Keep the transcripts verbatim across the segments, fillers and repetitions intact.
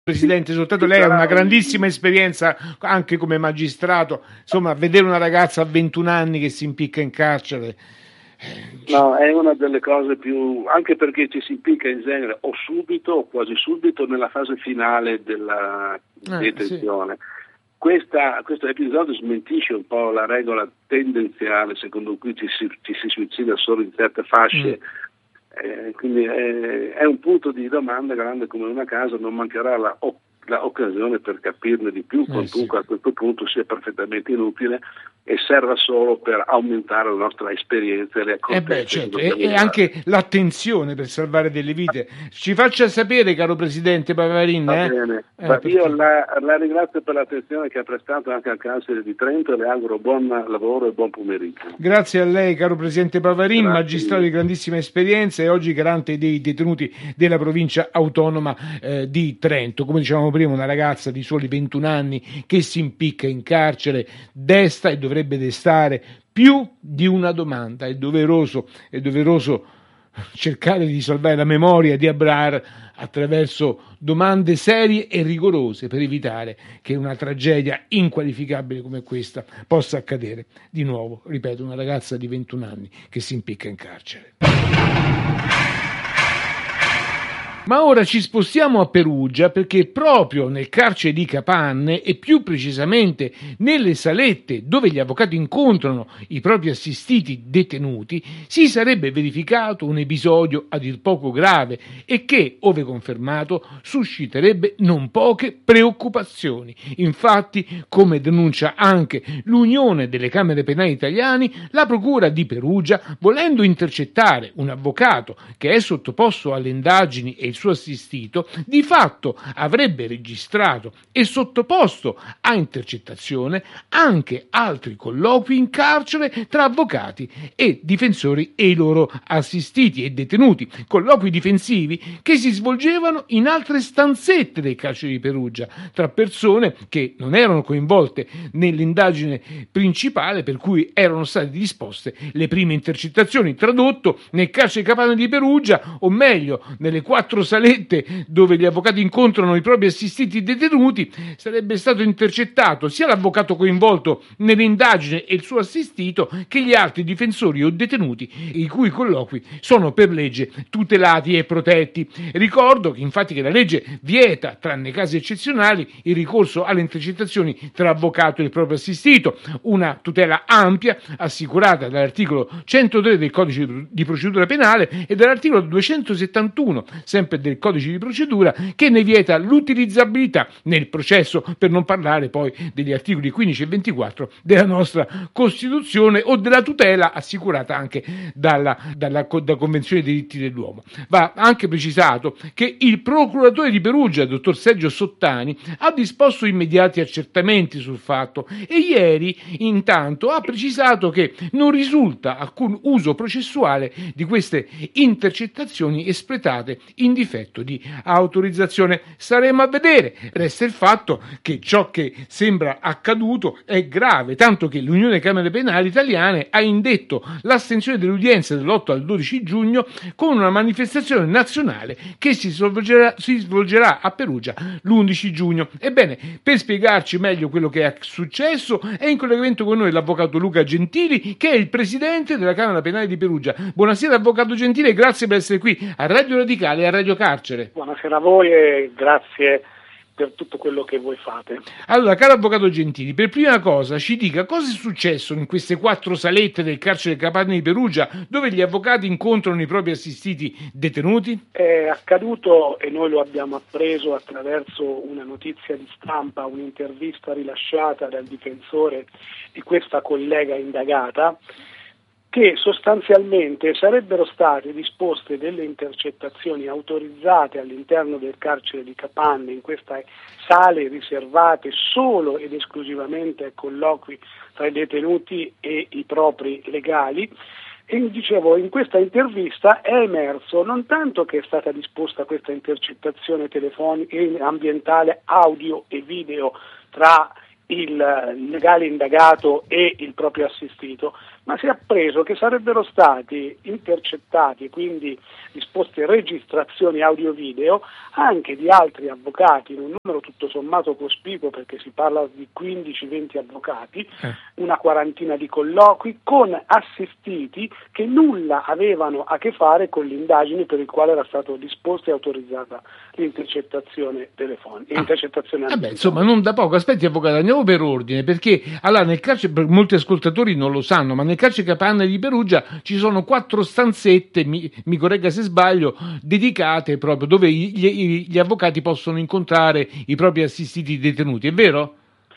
Presidente, soltanto lei ha una grandissima esperienza anche come magistrato, insomma, vedere una ragazza a ventuno anni che si impicca in carcere. No, è una delle cose più, anche perché ci si impicca in genere o subito o quasi subito nella fase finale della eh, detenzione. Sì. Questa, questo episodio smentisce un po' la regola tendenziale secondo cui ci si, ci si suicida solo in certe fasce. Mm. Eh, quindi è, è un punto di domanda grande come una casa, non mancherà la, la occasione per capirne di più, eh, sì. A questo punto sia perfettamente inutile e serva solo per aumentare la nostra esperienza e le accortezze. Eh beh, certo. e, e anche l'attenzione per salvare delle vite. Ci faccia sapere, caro Presidente Pavarin. Va eh? bene. Eh, Io perché... la, la ringrazio per l'attenzione che ha prestato anche al carcere di Trento e le auguro buon lavoro e buon pomeriggio. Grazie a lei, caro Presidente Pavarin, Grazie. Magistrato di grandissima esperienza e oggi garante dei detenuti della provincia autonoma eh, di Trento. Come dicevamo prima, una ragazza di soli ventuno anni che si impicca in carcere, desta e dovrebbe destare più di una domanda. È doveroso, è doveroso cercare di salvare la memoria di Abrar attraverso domande serie e rigorose per evitare che una tragedia inqualificabile come questa possa accadere di nuovo. Ripeto, una ragazza di ventuno anni che si impicca in carcere. Ma ora ci spostiamo a Perugia perché proprio nel carcere di Capanne e più precisamente nelle salette dove gli avvocati incontrano i propri assistiti detenuti si sarebbe verificato un episodio a dir poco grave e che, ove confermato, susciterebbe non poche preoccupazioni. Infatti, come denuncia anche l'Unione delle Camere Penali Italiane, la Procura di Perugia, volendo intercettare un avvocato che è sottoposto alle indagini e il suo assistito, di fatto avrebbe registrato e sottoposto a intercettazione anche altri colloqui in carcere tra avvocati e difensori e i loro assistiti e detenuti, colloqui difensivi che si svolgevano in altre stanzette del carcere di Perugia, tra persone che non erano coinvolte nell'indagine principale per cui erano state disposte le prime intercettazioni. Tradotto, nel carcere Capanne di Perugia, o meglio, nelle quattro salette dove gli avvocati incontrano i propri assistiti detenuti, sarebbe stato intercettato sia l'avvocato coinvolto nell'indagine e il suo assistito che gli altri difensori o detenuti i cui colloqui sono per legge tutelati e protetti. Ricordo che infatti che la legge vieta, tranne casi eccezionali, il ricorso alle intercettazioni tra avvocato e il proprio assistito, una tutela ampia assicurata dall'articolo centotré del Codice di procedura penale e dall'articolo duecentosettantuno sempre del Codice di procedura che ne vieta l'utilizzabilità nel processo, per non parlare poi degli articoli quindici e ventiquattro della nostra Costituzione o della tutela assicurata anche dalla, dalla, dalla Convenzione dei diritti dell'uomo. Va anche precisato che il procuratore di Perugia, dottor Sergio Sottani, ha disposto immediati accertamenti sul fatto e ieri intanto ha precisato che non risulta alcun uso processuale di queste intercettazioni espletate in difetto di autorizzazione. Staremo a vedere. Resta il fatto che ciò che sembra accaduto è grave, tanto che l'Unione Camere Penali Italiane ha indetto l'astensione dell'udienza dall'otto al dodici giugno con una manifestazione nazionale che si svolgerà, si svolgerà a Perugia l'undici giugno. Ebbene, per spiegarci meglio quello che è successo è in collegamento con noi l'avvocato Luca Gentili, che è il presidente della Camera Penale di Perugia. Buonasera avvocato Gentili, grazie per essere qui a Radio Radicale e a Radio Carcere. Buonasera a voi e grazie per tutto quello che voi fate. Allora, caro avvocato Gentili, per prima cosa ci dica cosa è successo in queste quattro salette del carcere Capanne di Perugia dove gli avvocati incontrano i propri assistiti detenuti? È accaduto, e noi lo abbiamo appreso attraverso una notizia di stampa, un'intervista rilasciata dal difensore di questa collega indagata, che sostanzialmente sarebbero state disposte delle intercettazioni autorizzate all'interno del carcere di Capanne, in queste sale riservate solo ed esclusivamente ai colloqui tra i detenuti e i propri legali. E dicevo, in questa intervista è emerso non tanto che è stata disposta questa intercettazione telefonica ambientale audio e video tra il legale indagato e il proprio assistito, ma si è appreso che sarebbero stati intercettati e quindi disposte registrazioni audio-video anche di altri avvocati, in un numero tutto sommato cospicuo perché si parla di quindici venti avvocati, eh. una quarantina di colloqui con assistiti che nulla avevano a che fare con le indagini per il quale era stato disposta e autorizzata l'intercettazione telefonica. Ah. Intercettazione Vabbè, insomma, non da poco. Aspetti, avvocato, andiamo per ordine, perché allora nel carcere, molti ascoltatori non lo sanno, ma nel carcere Capanne di Perugia ci sono quattro stanzette, mi, mi corregga se sbaglio, dedicate proprio dove gli, gli avvocati possono incontrare i propri assistiti detenuti, è vero?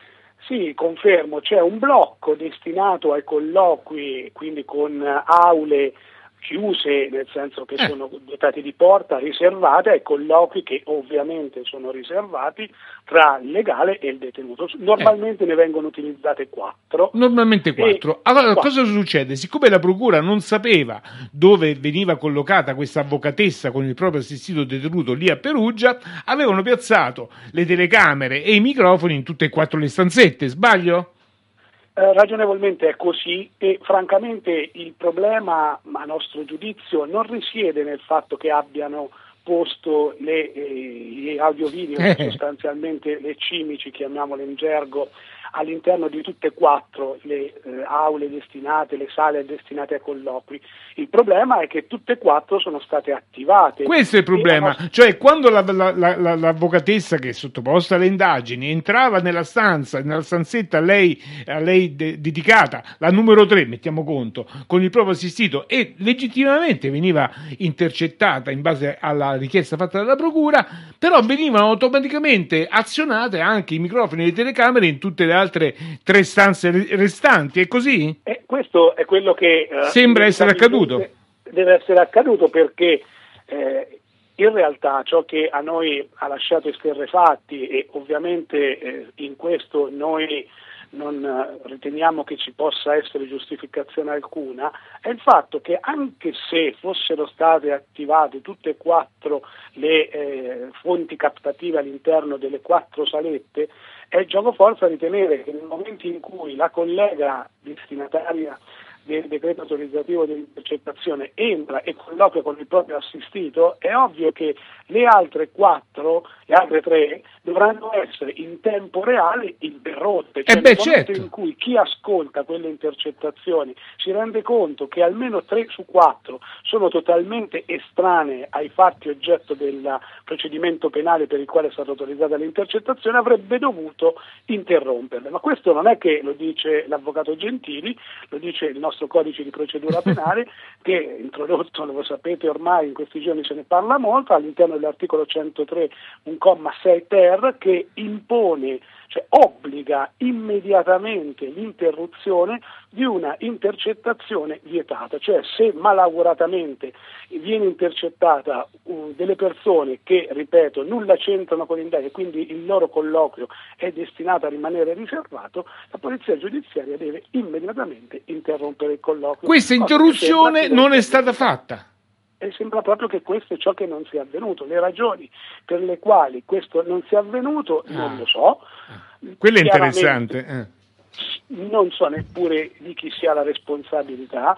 Sì, confermo, c'è un blocco destinato ai colloqui, quindi con aule chiuse, nel senso che eh. sono dotati di porta, riservate ai colloqui che ovviamente sono riservati tra il legale e il detenuto. Normalmente eh. ne vengono utilizzate quattro. Normalmente quattro. Allora quattro. Cosa succede? Siccome la procura non sapeva dove veniva collocata questa avvocatessa con il proprio assistito detenuto lì a Perugia, avevano piazzato le telecamere e i microfoni in tutte e quattro le stanzette, sbaglio? Eh, ragionevolmente è così e francamente il problema, a nostro giudizio, non risiede nel fatto che abbiano posto le, eh, gli audio-video, eh. sostanzialmente le cimici, chiamiamole in gergo, all'interno di tutte e quattro le eh, aule destinate, le sale destinate ai colloqui. Il problema è che tutte e quattro sono state attivate. Questo è il problema, nostra... cioè quando la, la, la, la, l'avvocatessa che è sottoposta alle indagini entrava nella stanza, nella stanzetta a lei, a lei de- dedicata, la numero tre, mettiamo conto, con il proprio assistito e legittimamente veniva intercettata in base alla richiesta fatta dalla procura, però venivano automaticamente azionate anche i microfoni e le telecamere in tutte le altre tre stanze restanti, è così? E questo è quello che eh, sembra essere accaduto. Deve essere accaduto perché eh, in realtà ciò che a noi ha lasciato esterrefatti, e ovviamente eh, in questo noi non eh, riteniamo che ci possa essere giustificazione alcuna, è il fatto che anche se fossero state attivate tutte e quattro le eh, fonti captative all'interno delle quattro salette, è giocoforza ritenere che nel momento in cui la collega destinataria del decreto autorizzativo dell'intercettazione entra e colloquia con il proprio assistito, è ovvio che le altre quattro, le altre tre, dovranno essere in tempo reale interrotte. Cioè, eh beh, nel momento certo. in cui chi ascolta quelle intercettazioni si rende conto che almeno tre su quattro sono totalmente estranee ai fatti oggetto del procedimento penale per il quale è stata autorizzata l'intercettazione, avrebbe dovuto interromperle. Ma questo non è che lo dice l'avvocato Gentili, lo dice il nostro codice di procedura penale che, introdotto, lo sapete ormai, in questi giorni se ne parla molto, all'interno dell'articolo centotré un comma sei ter che impone, cioè obbliga immediatamente l'interruzione di una intercettazione vietata, cioè se malauguratamente viene intercettata uh, delle persone che, ripeto, nulla c'entrano con l'indagine, quindi il loro colloquio è destinato a rimanere riservato, la polizia giudiziaria deve immediatamente interrompere il colloquio. Questa interruzione non è stata fatta. E sembra proprio che questo è ciò che non sia avvenuto. Le ragioni per le quali questo non sia avvenuto ah. non lo so. Quello è interessante. Eh. Non so neppure di chi sia la responsabilità.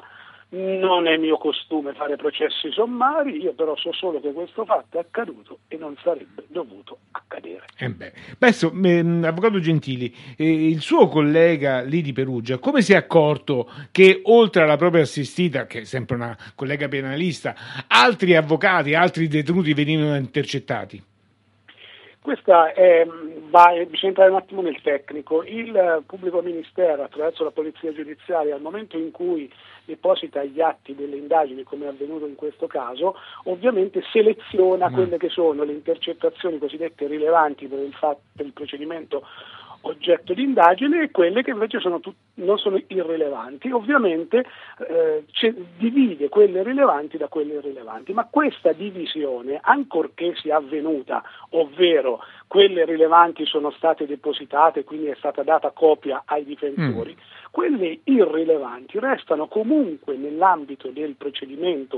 Non è mio costume fare processi sommari, io però so solo che questo fatto è accaduto e non sarebbe dovuto accadere. Eh beh. Adesso, ehm, avvocato Gentili, eh, il suo collega lì di Perugia, come si è accorto che oltre alla propria assistita, che è sempre una collega penalista, altri avvocati, altri detenuti venivano intercettati? Questa è, va, bisogna entrare un attimo nel tecnico. Il pubblico ministero, attraverso la polizia giudiziaria, al momento in cui deposita gli atti delle indagini, come è avvenuto in questo caso, ovviamente seleziona mm. quelle che sono le intercettazioni cosiddette rilevanti per il, fatto, per il procedimento oggetto di indagine e quelle che invece sono tut- non sono irrilevanti. Ovviamente eh, divide quelle rilevanti da quelle irrilevanti, ma questa divisione, ancorché sia avvenuta, ovvero quelle rilevanti sono state depositate, quindi è stata data copia ai difensori, mm. quelle irrilevanti restano comunque nell'ambito del procedimento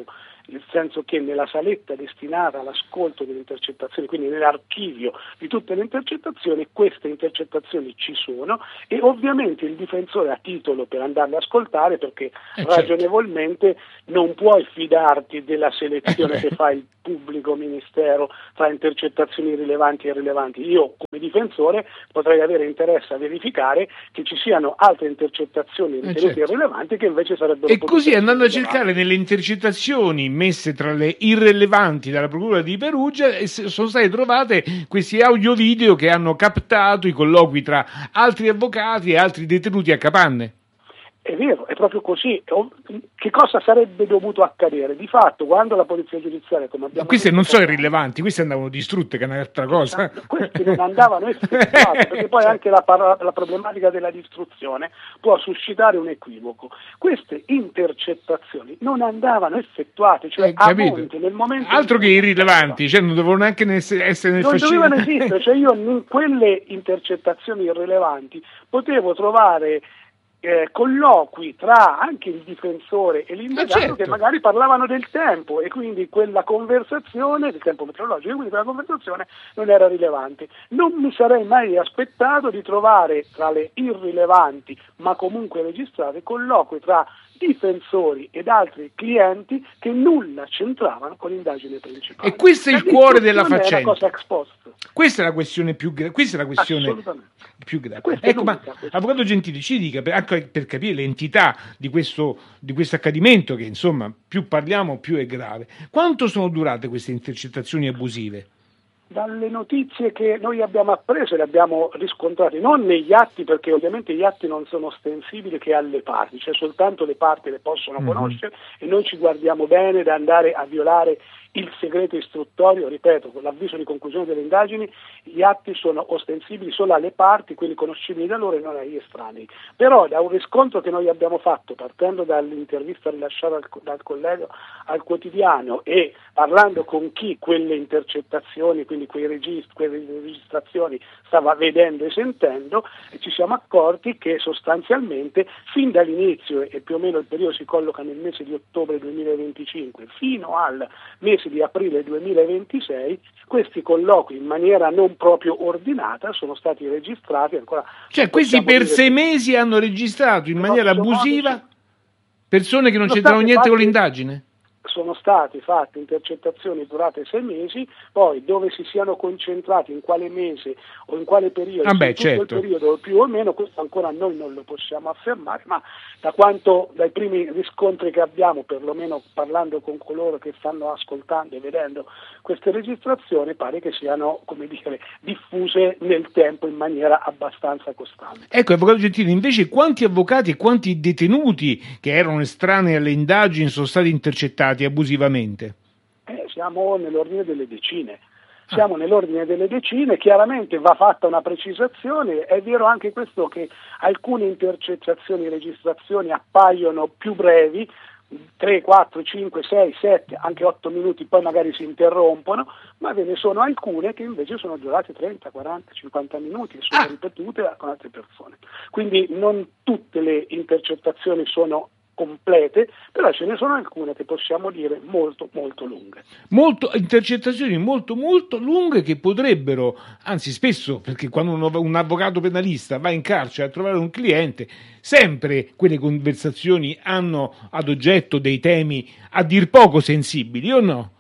nel senso che nella saletta destinata all'ascolto delle intercettazioni, quindi nell'archivio di tutte le intercettazioni, queste intercettazioni ci sono e ovviamente il difensore ha titolo per andarle a ascoltare, perché eh, ragionevolmente certo. non puoi fidarti della selezione che fa il pubblico ministero tra intercettazioni rilevanti e irrilevanti. Io come difensore potrei avere interesse a verificare che ci siano altre intercettazioni ritenute eh certo. irrilevanti che invece sarebbero e così andando a cercare nelle intercettazioni messe tra le irrilevanti dalla Procura di Perugia sono state trovate questi audio video che hanno captato i colloqui tra altri avvocati e altri detenuti a Capanne. È vero, è proprio così. Che cosa sarebbe dovuto accadere? Di fatto, quando la polizia giudiziaria, come abbiamo queste detto, non sono irrilevanti, queste andavano distrutte, che è un'altra cosa. Queste non andavano effettuate, perché poi anche la, la problematica della distruzione può suscitare un equivoco. Queste intercettazioni non andavano effettuate, cioè eh, a monte, nel momento altro che irrilevanti, cioè non dovevano neanche essere nel non fascino. dovevano esistere, cioè io in quelle intercettazioni irrilevanti potevo trovare Eh, colloqui tra anche il difensore e l'indagato certo. che magari parlavano del tempo e quindi quella conversazione, del tempo meteorologico, quindi quella conversazione non era rilevante. Non mi sarei mai aspettato di trovare tra le irrilevanti ma comunque registrate colloqui tra difensori ed altri clienti che nulla c'entravano con l'indagine principale. E questo è il cuore della faccenda. Cosa ex post. Questa è la questione più grave. Questa è la questione più grave. Ecco, ma avvocato Gentili, ci dica, per, anche per capire l'entità di questo, di questo accadimento, che insomma più parliamo più è grave. Quanto sono durate queste intercettazioni abusive? Dalle notizie che noi abbiamo appreso e le abbiamo riscontrate, non negli atti, perché ovviamente gli atti non sono ostensibili che alle parti, cioè soltanto le parti le possono mm-hmm. conoscere e noi ci guardiamo bene da andare a violare il segreto istruttorio, ripeto, con l'avviso di conclusione delle indagini, gli atti sono ostensibili solo alle parti, quindi conoscibili da loro e non agli estranei. Però da un riscontro che noi abbiamo fatto, partendo dall'intervista rilasciata al, dal collega al quotidiano e parlando con chi quelle intercettazioni, quindi quei registri, quelle registrazioni stava vedendo e sentendo, e ci siamo accorti che sostanzialmente fin dall'inizio, e più o meno il periodo si colloca nel mese di ottobre duemilaventicinque, fino al mese di aprile duemilaventisei, questi colloqui in maniera non proprio ordinata sono stati registrati ancora. Cioè questi per sei mesi hanno registrato in maniera abusiva persone che non c'entravano niente con l'indagine? Sono state fatte intercettazioni durate sei mesi, poi dove si siano concentrati, in quale mese o in quale periodo, ah beh, in tutto certo. il periodo più o meno, questo ancora noi non lo possiamo affermare, ma da quanto, dai primi riscontri che abbiamo, perlomeno parlando con coloro che stanno ascoltando e vedendo queste registrazioni, pare che siano, come dire, diffuse nel tempo in maniera abbastanza costante. Ecco, avvocato Gentili, invece quanti avvocati e quanti detenuti che erano estranei alle indagini sono stati intercettati abusivamente? Eh, siamo nell'ordine delle decine. Siamo ah. nell'ordine delle decine, chiaramente va fatta una precisazione, è vero anche questo che alcune intercettazioni e registrazioni appaiono più brevi, tre, quattro, cinque, sei, sette, anche otto minuti, poi magari si interrompono, ma ve ne sono alcune che invece sono durate trenta, quaranta, cinquanta minuti e sono ah. ripetute con altre persone. Quindi non tutte le intercettazioni sono complete, però ce ne sono alcune che possiamo dire molto molto lunghe. Molto, intercettazioni molto molto lunghe che potrebbero, anzi spesso, perché quando un, un avvocato penalista va in carcere a trovare un cliente, sempre quelle conversazioni hanno ad oggetto dei temi a dir poco sensibili, o no?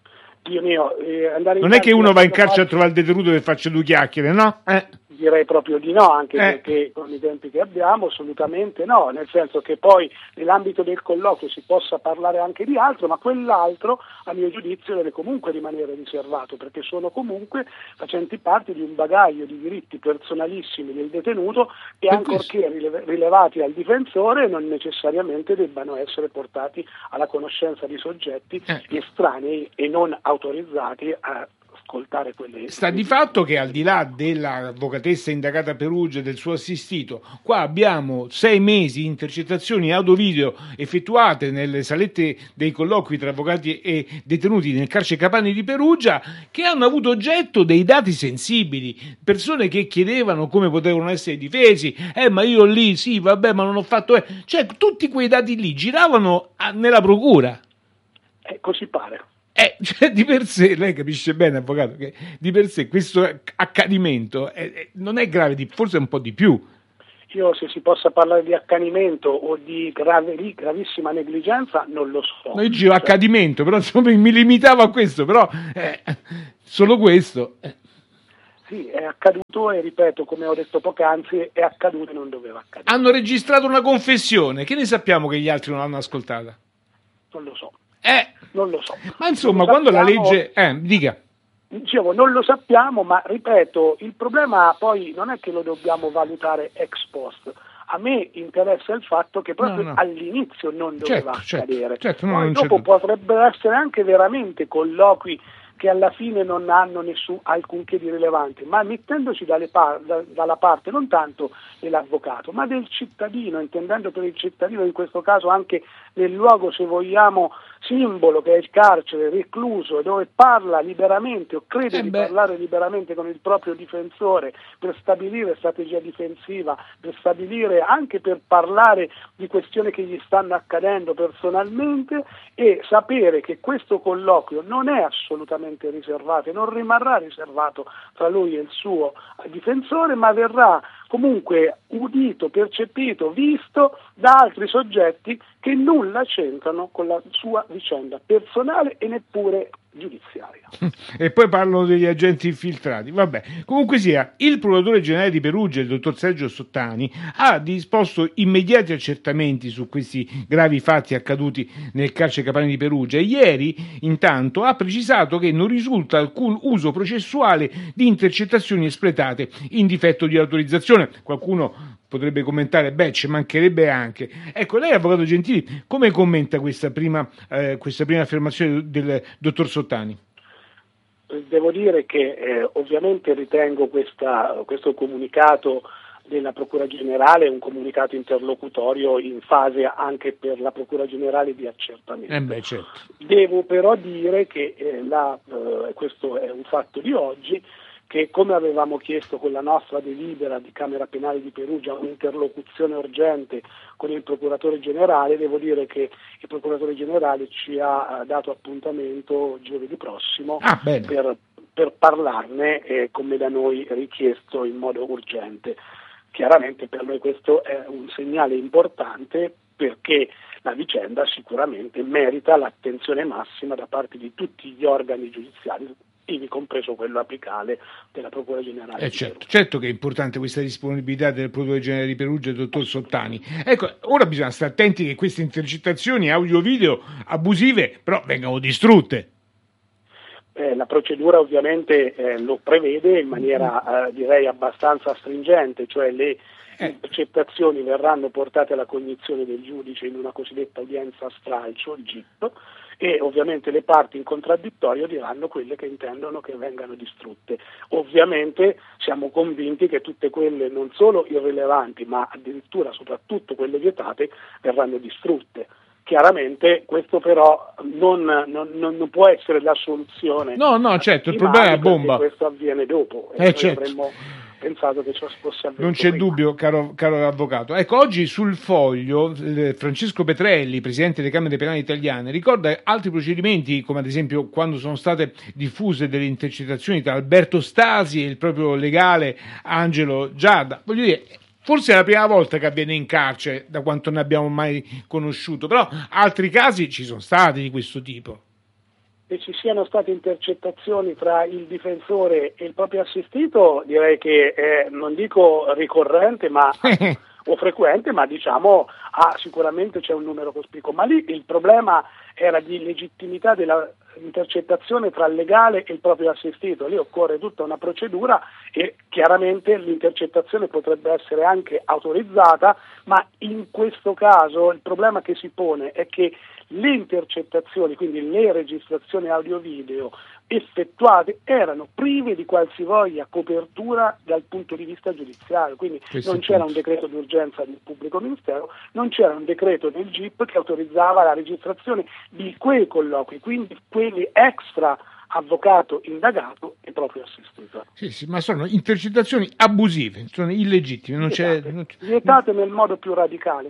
Dio mio, eh, andare in non è che uno va in carcere faccio... a trovare il detenuto per farci due chiacchiere, no? Eh. Direi proprio di no, anche eh. perché con i tempi che abbiamo assolutamente no, nel senso che poi nell'ambito del colloquio si possa parlare anche di altro, ma quell'altro a mio giudizio deve comunque rimanere riservato, perché sono comunque facenti parte di un bagaglio di diritti personalissimi del detenuto che ancorché rile- rilevati al difensore non necessariamente debbano essere portati alla conoscenza di soggetti eh. estranei e non autorizzati a ascoltare quelle. Sta di fatto che al di là dell'avvocatessa indagata Perugia e del suo assistito, qua abbiamo sei mesi di intercettazioni audio-video effettuate nelle salette dei colloqui tra avvocati e detenuti nel carcere Capanne di Perugia, che hanno avuto oggetto dei dati sensibili, persone che chiedevano come potevano essere difesi, eh ma io lì sì vabbè ma non ho fatto, eh. Cioè tutti quei dati lì giravano a, nella procura. Eh, così pare. Eh, cioè, di per sé, lei capisce bene, avvocato, che di per sé questo accadimento è, è, non è grave, di, forse un po' di più. Io se si possa parlare di accanimento o di grave, gravissima negligenza non lo so. No, io dicevo cioè, accadimento, però insomma, mi limitavo a questo, però eh, solo questo. Eh. Sì, è accaduto e ripeto, come ho detto poc'anzi, è accaduto e non doveva accadere. Hanno registrato una confessione, che ne sappiamo che gli altri non l'hanno ascoltata? Non lo so. Eh. Non lo so. Ma insomma, quando sappiamo, la legge... Eh, dica. Dicevo, non lo sappiamo, ma ripeto, il problema poi non è che lo dobbiamo valutare ex post. A me interessa il fatto che proprio no, no. all'inizio non doveva certo, accadere. Certo, certo, no, poi dopo potrebbero essere anche veramente colloqui che alla fine non hanno nessun, alcunché di rilevante, ma mettendoci dalle par, da, dalla parte non tanto dell'avvocato, ma del cittadino, intendendo per il cittadino in questo caso anche nel luogo, se vogliamo, simbolo che è il carcere, recluso, dove parla liberamente o crede eh di beh. parlare liberamente con il proprio difensore per stabilire strategia difensiva, per stabilire anche per parlare di questioni che gli stanno accadendo personalmente e sapere che questo colloquio non è assolutamente riservato e non rimarrà riservato tra lui e il suo difensore, ma verrà comunque udito, percepito, visto da altri soggetti che nulla c'entrano con la sua vicenda personale e neppure giudiziaria. E poi parlano degli agenti infiltrati. Vabbè, comunque sia, il procuratore generale di Perugia, il dottor Sergio Sottani, ha disposto immediati accertamenti su questi gravi fatti accaduti nel carcere Capanne di Perugia e ieri, intanto, ha precisato che non risulta alcun uso processuale di intercettazioni espletate in difetto di autorizzazione. Qualcuno potrebbe commentare, beh, ci mancherebbe anche. Ecco, lei, avvocato Gentili, come commenta questa prima, eh, questa prima affermazione del dottor Sottani? Devo dire che eh, ovviamente ritengo questa, questo comunicato della Procura Generale un comunicato interlocutorio in fase anche per la Procura Generale di accertamento. Eh beh, certo. Devo però dire che eh, la, eh, questo è un fatto di oggi, che come avevamo chiesto con la nostra delibera di Camera Penale di Perugia un'interlocuzione urgente con il Procuratore Generale, devo dire che il Procuratore Generale ci ha dato appuntamento giovedì prossimo ah, per, per parlarne eh, come da noi richiesto in modo urgente. Chiaramente per noi questo è un segnale importante perché la vicenda sicuramente merita l'attenzione massima da parte di tutti gli organi giudiziari, ivi compreso quello apicale della Procura Generale. Eh certo, certo che è importante questa disponibilità del Procuratore Generale di Perugia, il dottor Sottani. Ecco, ora bisogna stare attenti che queste intercettazioni audio-video abusive però vengano distrutte. Eh, la procedura ovviamente eh, lo prevede in maniera eh, direi abbastanza stringente, cioè le intercettazioni verranno portate alla cognizione del giudice in una cosiddetta udienza a stralcio, il G I P, e ovviamente le parti in contraddittorio diranno quelle che intendono che vengano distrutte. Ovviamente siamo convinti che tutte quelle non solo irrilevanti, ma addirittura soprattutto quelle vietate verranno distrutte. Chiaramente questo però non, non, non può essere la soluzione. No, no, certo, il problema è la bomba. Questo avviene dopo eh, e certo. avremmo pensato che ciò fosse avvenuto non c'è prima. dubbio, caro, caro avvocato. Ecco, oggi sul Foglio eh, Francesco Petrelli, presidente delle Camere Penali Italiane, ricorda altri procedimenti, come ad esempio quando sono state diffuse delle intercettazioni tra Alberto Stasi e il proprio legale Angelo Giada. Voglio dire, forse è la prima volta che avviene in carcere, da quanto ne abbiamo mai conosciuto, però altri casi ci sono stati di questo tipo. Che ci siano state intercettazioni tra il difensore e il proprio assistito, direi che è, non dico ricorrente, ma o frequente, ma diciamo ah, sicuramente c'è un numero cospicuo. Ma lì il problema era di legittimità della intercettazione tra il legale e il proprio assistito. Lì occorre tutta una procedura e chiaramente l'intercettazione potrebbe essere anche autorizzata, ma in questo caso il problema che si pone è che le intercettazioni, quindi le registrazioni audio-video effettuate erano prive di qualsivoglia copertura dal punto di vista giudiziario, quindi Questo non c'era un decreto d'urgenza del pubblico ministero, non c'era un decreto del G I P che autorizzava la registrazione di quei colloqui, quindi quelli extra avvocato indagato e proprio assistito. Sì, sì, ma sono intercettazioni abusive, sono illegittime, non vietate, c'è, non c'è... vietate nel modo più radicale.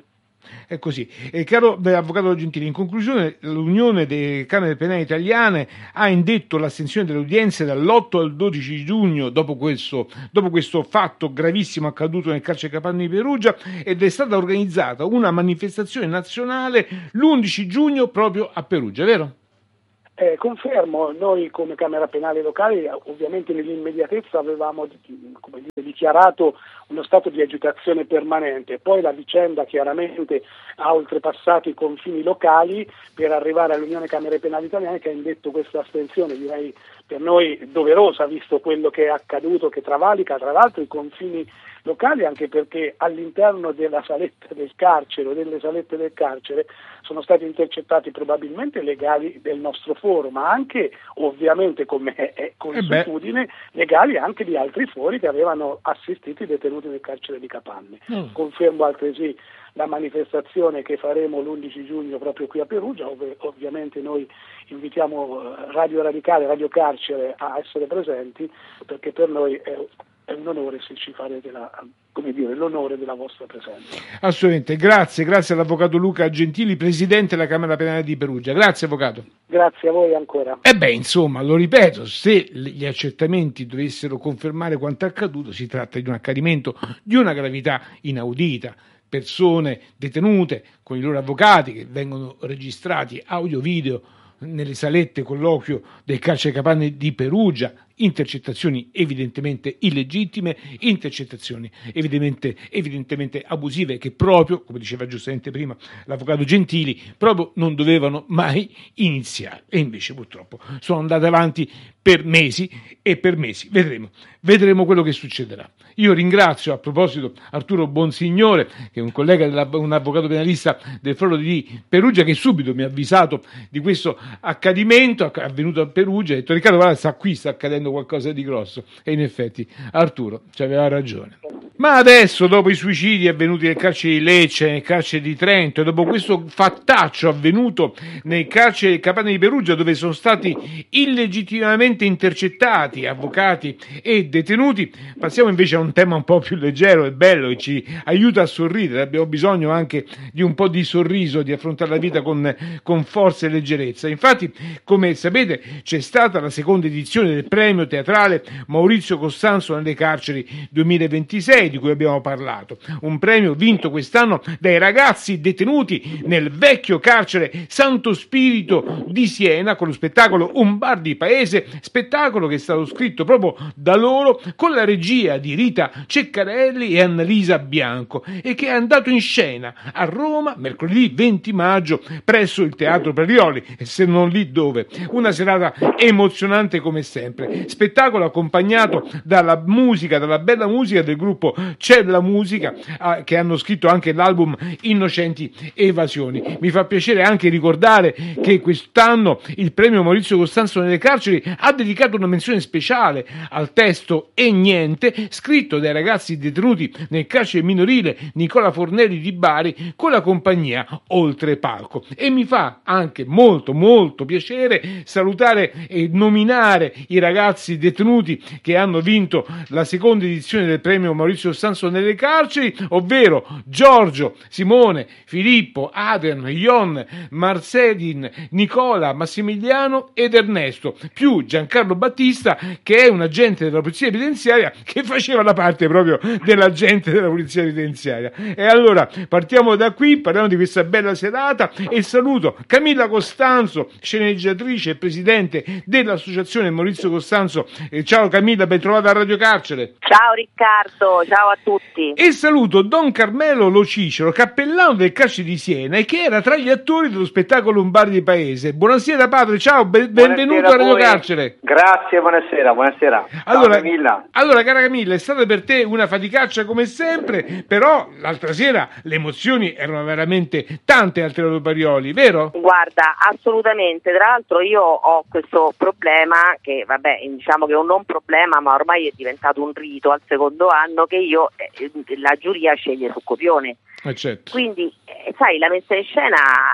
È così. E caro avvocato Gentili, in conclusione, l'Unione delle Camere Penali Italiane ha indetto l'astensione delle udienze dall'otto al dodici giugno dopo questo, dopo questo fatto gravissimo accaduto nel carcere Capanne di Perugia, ed è stata organizzata una manifestazione nazionale l'undici giugno proprio a Perugia, vero? Eh, confermo, noi come Camera Penale Locale ovviamente nell'immediatezza avevamo, come dire, dichiarato uno stato di agitazione permanente, poi la vicenda chiaramente ha oltrepassato i confini locali per arrivare all'Unione Camere Penali Italiane, che ha indetto questa astensione, direi per noi doverosa visto quello che è accaduto, che travalica tra l'altro i confini locali, anche perché all'interno della saletta del carcere o delle salette del carcere sono stati intercettati probabilmente legali del nostro foro, ma anche ovviamente, come è consuetudine, eh legali anche di altri fori che avevano assistito i detenuti nel carcere di Capanne. Mm. Confermo altresì la manifestazione che faremo l'undici giugno proprio qui a Perugia, ov- ovviamente noi invitiamo Radio Radicale, Radio Carcere a essere presenti, perché per noi è è un onore se ci farete la, come dire, l'onore della vostra presenza. Assolutamente, grazie, grazie all'avvocato Luca Gentili, presidente della Camera Penale di Perugia. Grazie avvocato. Grazie a voi ancora. E beh, insomma, lo ripeto, se gli accertamenti dovessero confermare quanto accaduto, si tratta di un accadimento di una gravità inaudita. Persone detenute con i loro avvocati che vengono registrati audio-video nelle salette colloquio del carcere Capanne di Perugia, intercettazioni evidentemente illegittime, intercettazioni evidentemente, evidentemente abusive che proprio, come diceva giustamente prima l'avvocato Gentili, proprio non dovevano mai iniziare, e invece purtroppo sono andate avanti per mesi e per mesi. Vedremo, vedremo quello che succederà. Io ringrazio a proposito Arturo Bonsignore, che è un collega, della, un avvocato penalista del foro di Perugia, che subito mi ha avvisato di questo accadimento avvenuto a Perugia, e ha detto: Riccardo, guarda, sta qui, sta accadendo qualcosa di grosso. E in effetti Arturo ci aveva ragione. Ma adesso, dopo i suicidi avvenuti nel carcere di Lecce, nel carcere di Trento, e dopo questo fattaccio avvenuto nel carcere Capanne di Perugia, dove sono stati illegittimamente intercettati avvocati e detenuti, passiamo invece a un tema un po' più leggero e bello, che ci aiuta a sorridere. Abbiamo bisogno anche di un po' di sorriso, di affrontare la vita con, con forza e leggerezza. Infatti, come sapete, c'è stata la seconda edizione del premio teatrale Maurizio Costanzo nelle carceri duemilaventisei, di cui abbiamo parlato, un premio vinto quest'anno dai ragazzi detenuti nel vecchio carcere Santo Spirito di Siena con lo spettacolo Un bar di paese, spettacolo che è stato scritto proprio da loro con la regia di Rita Ceccarelli e Annalisa Bianco, e che è andato in scena a Roma mercoledì venti maggio presso il Teatro Parioli, e se non lì dove. Una serata emozionante come sempre, spettacolo accompagnato dalla musica, dalla bella musica del gruppo C'è la musica, eh, che hanno scritto anche l'album Innocenti Evasioni. Mi fa piacere anche ricordare che quest'anno il premio Maurizio Costanzo nelle carceri ha dedicato una menzione speciale al testo E Niente, scritto dai ragazzi detenuti nel carcere minorile Nicola Fornelli di Bari con la compagnia Oltre Palco. E mi fa anche molto molto piacere salutare e nominare i ragazzi detenuti che hanno vinto la seconda edizione del premio Maurizio Costanzo nelle carceri, ovvero Giorgio, Simone, Filippo, Adrian, Ion, Marcedin, Nicola, Massimiliano ed Ernesto, più Giancarlo Battista, che è un agente della polizia penitenziaria che faceva la parte proprio dell'agente della polizia penitenziaria. E allora partiamo da qui, parliamo di questa bella serata, e saluto Camilla Costanzo, sceneggiatrice e presidente dell'associazione Maurizio Costanzo. Eh, ciao Camilla, ben trovata a Radio Carcere. Ciao Riccardo, ciao a tutti. E saluto Don Carmelo Lo Cicero, cappellano del carcere di Siena e che era tra gli attori dello spettacolo Un bar di paese. Buonasera padre, ciao, ben, benvenuto a Radio Carcere. Grazie, buonasera, buonasera. Allora, ciao Camilla. Allora, cara Camilla, è stata per te una faticaccia come sempre, però l'altra sera le emozioni erano veramente tante al Teatro Parioli, vero? Guarda, assolutamente. Tra l'altro io ho questo problema che, vabbè, diciamo che è un non problema, ma ormai è diventato un rito al secondo anno, che io, eh, la giuria sceglie su copione. Eh certo. Quindi, eh, sai, la messa in scena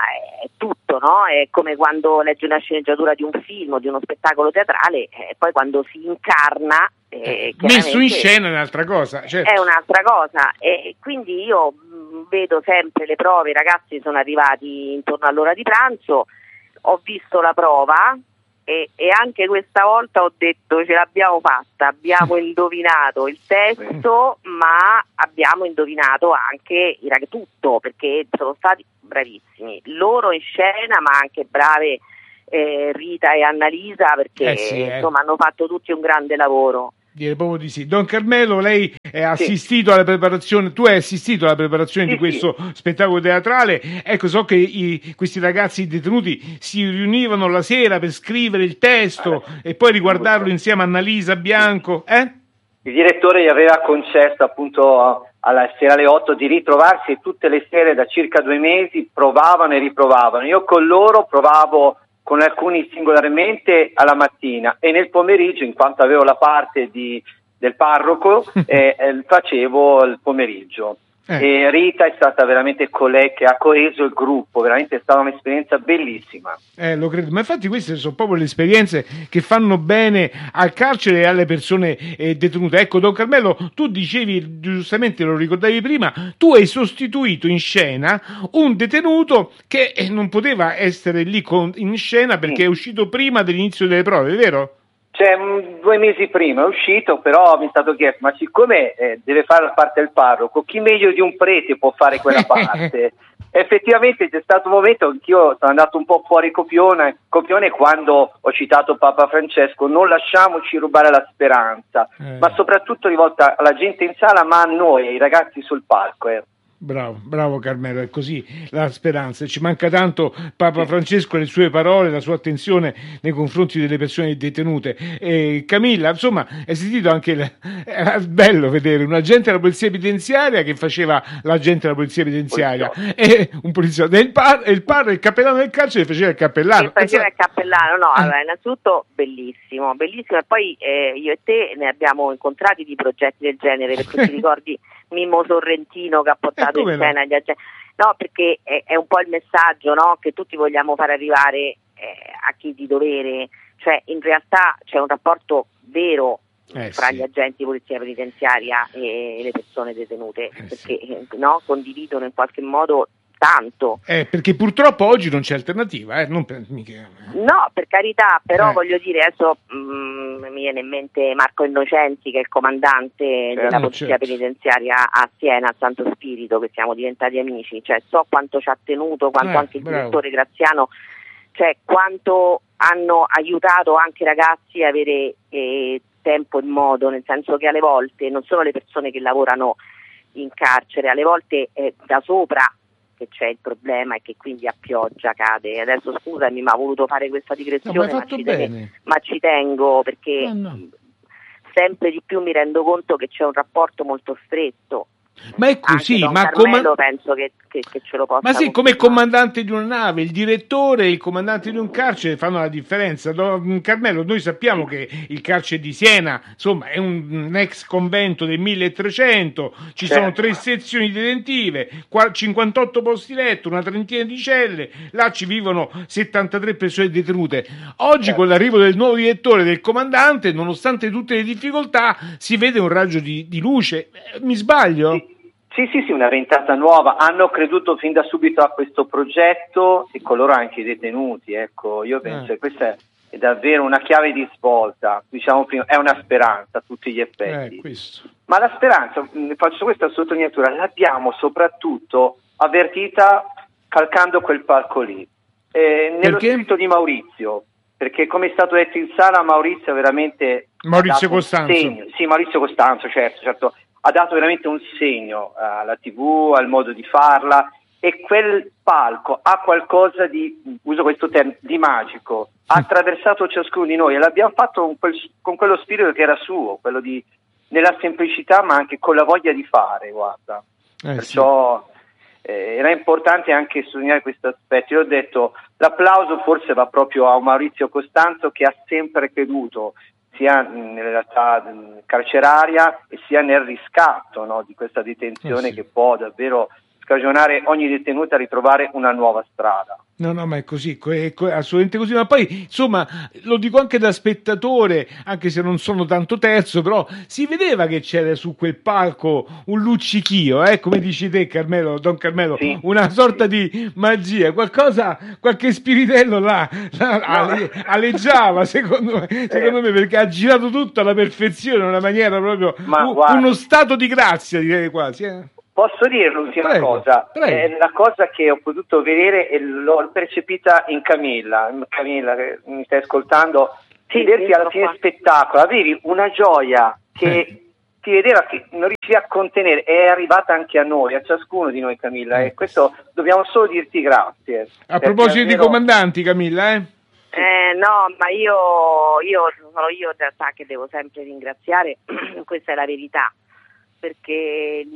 è tutto, no? È come quando leggi una sceneggiatura di un film o di uno spettacolo teatrale, e eh, poi quando si incarna... Eh, messo in scena è un'altra cosa, certo. È un'altra cosa, e quindi io vedo sempre le prove, i ragazzi sono arrivati intorno all'ora di pranzo, ho visto la prova e, e anche questa volta ho detto ce l'abbiamo fatta, abbiamo indovinato il testo, ma abbiamo indovinato anche il tutto, perché sono stati bravissimi, loro in scena, ma anche brave eh, Rita e Annalisa, perché eh sì, eh. insomma hanno fatto tutti un grande lavoro. Direi proprio di sì. Don Carmelo, lei è assistito sì. alla preparazione, tu hai assistito alla preparazione sì, di questo sì. spettacolo teatrale. Ecco, so che i, questi ragazzi detenuti si riunivano la sera per scrivere il testo allora, e poi riguardarlo insieme a Annalisa Bianco. Eh? Il direttore gli aveva concesso appunto alla sera alle otto di ritrovarsi e tutte le sere da circa due mesi provavano e riprovavano. Io con loro provavo con alcuni singolarmente alla mattina e nel pomeriggio, in quanto avevo la parte di, del parroco, eh, eh, facevo il pomeriggio. Eh. E Rita è stata veramente colei che ha coeso il gruppo, veramente è stata un'esperienza bellissima. Eh, lo credo, ma infatti queste sono proprio le esperienze che fanno bene al carcere e alle persone eh, detenute. Ecco, Don Carmelo, tu dicevi, giustamente lo ricordavi prima, tu hai sostituito in scena un detenuto che eh, non poteva essere lì con, in scena perché mm. è uscito prima dell'inizio delle prove, vero? Cioè, due mesi prima è uscito, però mi è stato chiesto, ma siccome eh, deve fare la parte del parroco, chi meglio di un prete può fare quella parte? Effettivamente c'è stato un momento che io sono andato un po' fuori copione, copione quando ho citato Papa Francesco, non lasciamoci rubare la speranza, eh. ma soprattutto rivolta alla gente in sala, ma a noi, ai ragazzi sul palco. Eh. Bravo, bravo Carmelo, è così la speranza. Ci manca tanto Papa Francesco, le sue parole, la sua attenzione nei confronti delle persone detenute. E Camilla, insomma, hai sentito anche il... era bello vedere un agente della polizia penitenziaria che faceva l'agente della polizia penitenziaria e un poliziotto, e il padre, il, padre, il cappellano del carcere faceva il cappellano. Che faceva il cappellano, no, allora, innanzitutto bellissimo, bellissimo, e poi eh, io e te ne abbiamo incontrati di progetti del genere, perché ti ricordi Mimmo Sorrentino che ha portato in scena no? gli agenti. No, perché è, è un po' il messaggio, no? Che tutti vogliamo far arrivare eh, a chi di dovere, cioè in realtà c'è un rapporto vero eh, fra sì. gli agenti di polizia penitenziaria e le persone detenute, eh, perché sì. no? condividono in qualche modo tanto. Eh, perché purtroppo oggi non c'è alternativa, eh? non per, mica... No, per carità, però eh. voglio dire, adesso mh, mi viene in mente Marco Innocenti, che è il comandante certo, della polizia certo. penitenziaria a Siena, a Santo Spirito, che siamo diventati amici, cioè so quanto ci ha tenuto, quanto eh, anche il bravo. direttore Graziano, cioè quanto hanno aiutato anche i ragazzi a avere eh, tempo e modo, nel senso che alle volte non sono le persone che lavorano in carcere, alle volte è da sopra che c'è il problema e che quindi a pioggia cade. Adesso scusami, ma ho voluto fare questa digressione, no, ma, ci ten- ma ci tengo perché no, no. sempre di più mi rendo conto che c'è un rapporto molto stretto. Ma è così, Anche Don ma Carmelo com- penso che, che, che ce lo possa. Ma sì, come comandante di una nave, il direttore e il comandante di un carcere fanno la differenza. Don Carmelo, noi sappiamo che il carcere di Siena, insomma, è un, un ex convento del milletrecento, ci certo. sono tre sezioni detentive, cinquantotto posti letto, una trentina di celle, là ci vivono settantatré persone detenute. Oggi certo. con l'arrivo del nuovo direttore e del comandante, nonostante tutte le difficoltà, si vede un raggio di, di luce. Mi sbaglio? Sì. Sì, sì, sì, una ventata nuova. Hanno creduto fin da subito a questo progetto e con loro anche i detenuti. Ecco, io penso eh. che questa è davvero una chiave di svolta. Diciamo prima, è una speranza a tutti gli effetti. Eh, Ma la speranza, faccio questa sottolineatura, l'abbiamo soprattutto avvertita calcando quel palco lì. Eh, nello spirito di Maurizio, perché come è stato detto in sala, Maurizio veramente Maurizio Costanzo. Segno. Sì, Maurizio Costanzo, certo, certo. Ha dato veramente un segno alla tivù, al modo di farla, e quel palco ha qualcosa di, uso questo termine, di magico, ha attraversato ciascuno di noi e l'abbiamo fatto con, quel, con quello spirito che era suo, quello di nella semplicità ma anche con la voglia di fare, guarda. Eh, Perciò sì. eh, era importante anche sottolineare questo aspetto. Io ho detto, l'applauso forse va proprio a Maurizio Costanzo, che ha sempre creduto sia nella realtà carceraria e sia nel riscatto, no, di questa detenzione eh sì. che può davvero scagionare ogni detenuto a ritrovare una nuova strada. No, no, ma è così, è assolutamente così, ma poi, insomma, lo dico anche da spettatore, anche se non sono tanto terzo, però si vedeva che c'era su quel palco un luccichio, eh, come dici te, Carmelo, Don Carmelo, sì, una sorta sì. di magia, qualcosa, qualche spiritello là, là no. ale, aleggiava, secondo me, secondo me, perché ha girato tutto alla perfezione, in una maniera proprio, un, uno stato di grazia, direi quasi, eh. Posso dire l'ultima prego, cosa? Prego. È la cosa che ho potuto vedere e l'ho percepita in Camilla. Camilla, che mi stai ascoltando, sì, vederti alla fine qua. Spettacolo, avevi una gioia che eh. ti vedeva che non riuscivi a contenere, è arrivata anche a noi, a ciascuno di noi, Camilla, eh. e questo dobbiamo solo dirti grazie. A proposito almeno... di comandanti, Camilla, eh? Eh, no, ma io, io sono io in realtà che devo sempre ringraziare, questa è la verità. Perché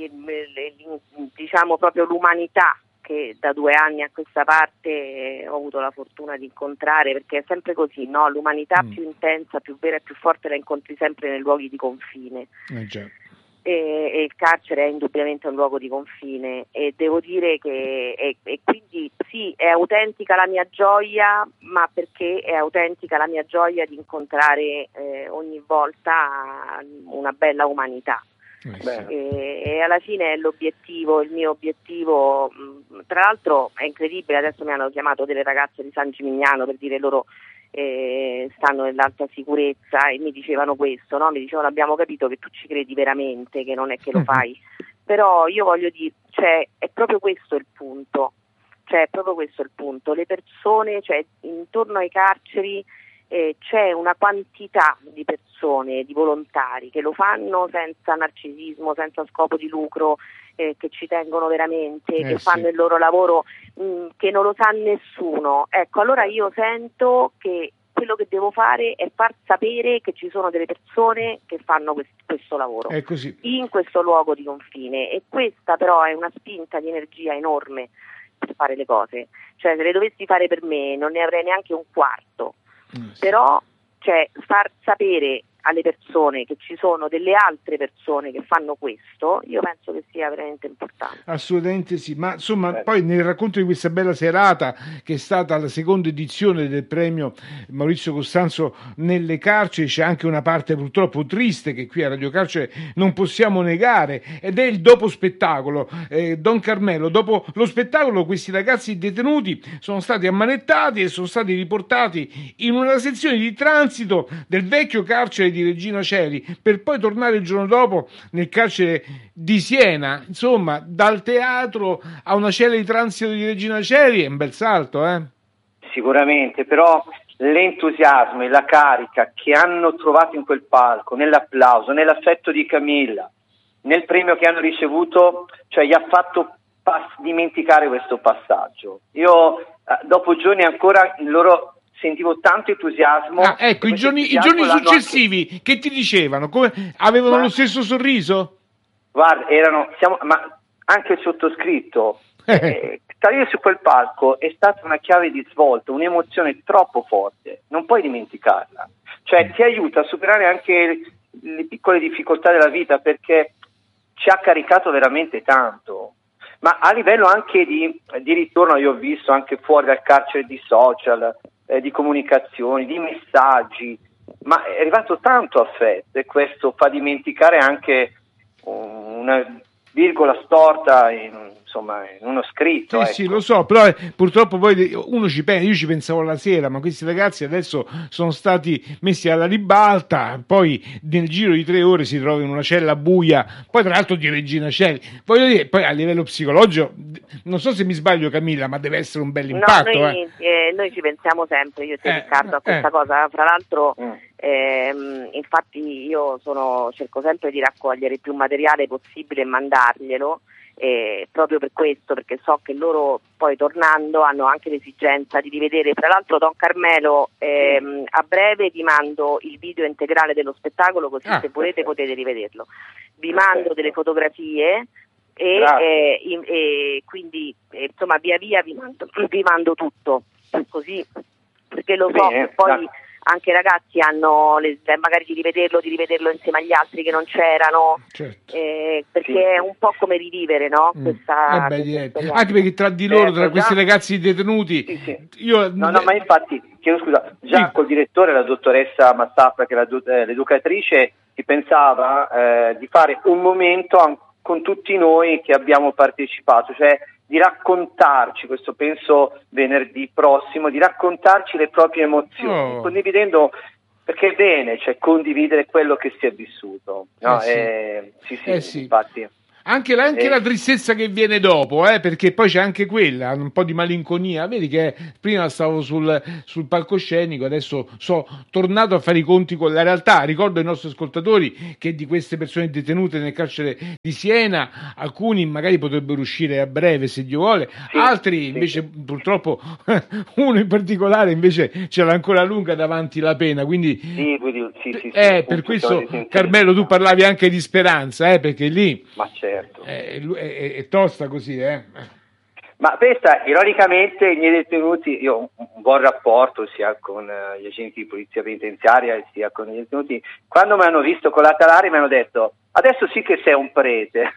diciamo proprio l'umanità che da due anni a questa parte ho avuto la fortuna di incontrare, perché è sempre così, no? L'umanità mm. più intensa, più vera e più forte la incontri sempre nei luoghi di confine. Eh già. E, e il carcere è indubbiamente un luogo di confine e devo dire che e, e quindi sì, è autentica la mia gioia, ma perché è autentica la mia gioia di incontrare eh, ogni volta una bella umanità. Eh, e, e alla fine è l'obiettivo, il mio obiettivo. Mh, tra l'altro è incredibile, adesso mi hanno chiamato delle ragazze di San Gimignano per dire loro eh, stanno nell'alta sicurezza e mi dicevano questo, no? Mi dicevano abbiamo capito che tu ci credi veramente, che non è che lo fai, però io voglio dire, cioè è proprio questo il punto, cioè è proprio questo il punto, le persone, cioè intorno ai carceri Eh, c'è una quantità di persone, di volontari che lo fanno senza narcisismo, senza scopo di lucro, eh, che ci tengono veramente, eh, che sì. fanno il loro lavoro mh, che non lo sa nessuno. Ecco, allora io sento che quello che devo fare è far sapere che ci sono delle persone che fanno quest- questo lavoro è così. in questo luogo di confine, e questa però è una spinta di energia enorme per fare le cose. Cioè, se le dovessi fare per me non ne avrei neanche un quarto. Però cioè, far sapere alle persone che ci sono delle altre persone che fanno questo, io penso che sia veramente importante. Assolutamente sì, ma insomma Beh. poi nel racconto di questa bella serata che è stata la seconda edizione del premio Maurizio Costanzo nelle carceri c'è anche una parte purtroppo triste che qui a Radio Carcere non possiamo negare, ed è il dopo spettacolo. eh, Don Carmelo, dopo lo spettacolo questi ragazzi detenuti sono stati ammanettati e sono stati riportati in una sezione di transito del vecchio carcere di Regina Coeli per poi tornare il giorno dopo nel carcere di Siena. Insomma, dal teatro a una cella di transito di Regina Coeli è un bel salto, eh? Sicuramente, però l'entusiasmo e la carica che hanno trovato in quel palco, nell'applauso, nell'affetto di Camilla, nel premio che hanno ricevuto, cioè gli ha fatto pass- dimenticare questo passaggio. Io eh, dopo giorni ancora loro sentivo tanto entusiasmo. Ah, ecco, i giorni, i giorni successivi anche... che ti dicevano? Come, avevano ma, lo stesso sorriso? Guarda, erano, siamo, ma anche il sottoscritto, eh, salire su quel palco è stata una chiave di svolta, un'emozione troppo forte, non puoi dimenticarla. Cioè ti aiuta a superare anche le piccole difficoltà della vita, perché ci ha caricato veramente tanto. Ma a livello anche di, di ritorno, io ho visto anche fuori dal carcere di social, Eh, di comunicazioni, di messaggi, ma è arrivato tanto affetto e questo fa dimenticare anche una virgola storta in, insomma, in uno scritto. Sì, ecco. sì, lo so, però eh, purtroppo poi uno ci pensa, io ci pensavo la sera, ma questi ragazzi adesso sono stati messi alla ribalta, poi nel giro di tre ore si trovano in una cella buia, poi tra l'altro di Regina Coeli. Voglio dire, poi a livello psicologico, non so se mi sbaglio Camilla, ma deve essere un bel impatto. No, noi, eh. Eh, noi ci pensiamo sempre, io e te eh, Riccardo, a questa eh. cosa. Fra l'altro, mm. ehm, infatti io sono, cerco sempre di raccogliere il più materiale possibile e mandarglielo, eh, proprio per questo, perché so che loro poi tornando hanno anche l'esigenza di rivedere. Tra l'altro Don Carmelo, ehm, a breve vi mando il video integrale dello spettacolo, così ah, se volete perfetto. potete rivederlo. Vi perfetto. mando delle fotografie e, eh, in, e quindi eh, insomma via via vi mando, vi mando tutto, così, perché lo so Bene, che poi anche i ragazzi hanno le, magari di rivederlo, di rivederlo insieme agli altri che non c'erano, certo. eh, perché Sì. è un po' come rivivere, no? Mm. Questa, Eh beh, questa direi. Anche perché tra di loro, Eh, tra già. questi ragazzi detenuti, Sì, sì. io No, no, ma infatti, chiedo scusa, già Sì. col direttore, la dottoressa Massafra, che è la do- eh, l'educatrice, si pensava eh, di fare un momento an- con tutti noi che abbiamo partecipato, cioè di raccontarci, questo penso venerdì prossimo, di raccontarci le proprie emozioni, Oh. condividendo, perché è bene, cioè condividere quello che si è vissuto. No? Eh sì. Eh, sì, sì, Eh sì. infatti. Anche, la, anche Eh. la tristezza che viene dopo, eh, perché poi c'è anche quella, un po' di malinconia. Vedi che prima stavo sul, sul palcoscenico, adesso sono tornato a fare i conti con la realtà. Ricordo ai nostri ascoltatori che di queste persone detenute nel carcere di Siena, alcuni magari potrebbero uscire a breve se Dio vuole, Sì, altri sì, invece sì. purtroppo, uno in particolare invece ce l'ha ancora lunga davanti la pena. Quindi, Sì, quindi, sì, sì, sì, eh, appunto, per questo, siamo di Carmelo, tu parlavi anche di speranza, eh, perché lì... Ma certo. È, è, è tosta così, eh? Ma questa, ironicamente, i miei detenuti, io ho un buon rapporto sia con eh, gli agenti di polizia penitenziaria sia con i detenuti, quando mi hanno visto con la Talari mi hanno detto adesso sì che sei un prete,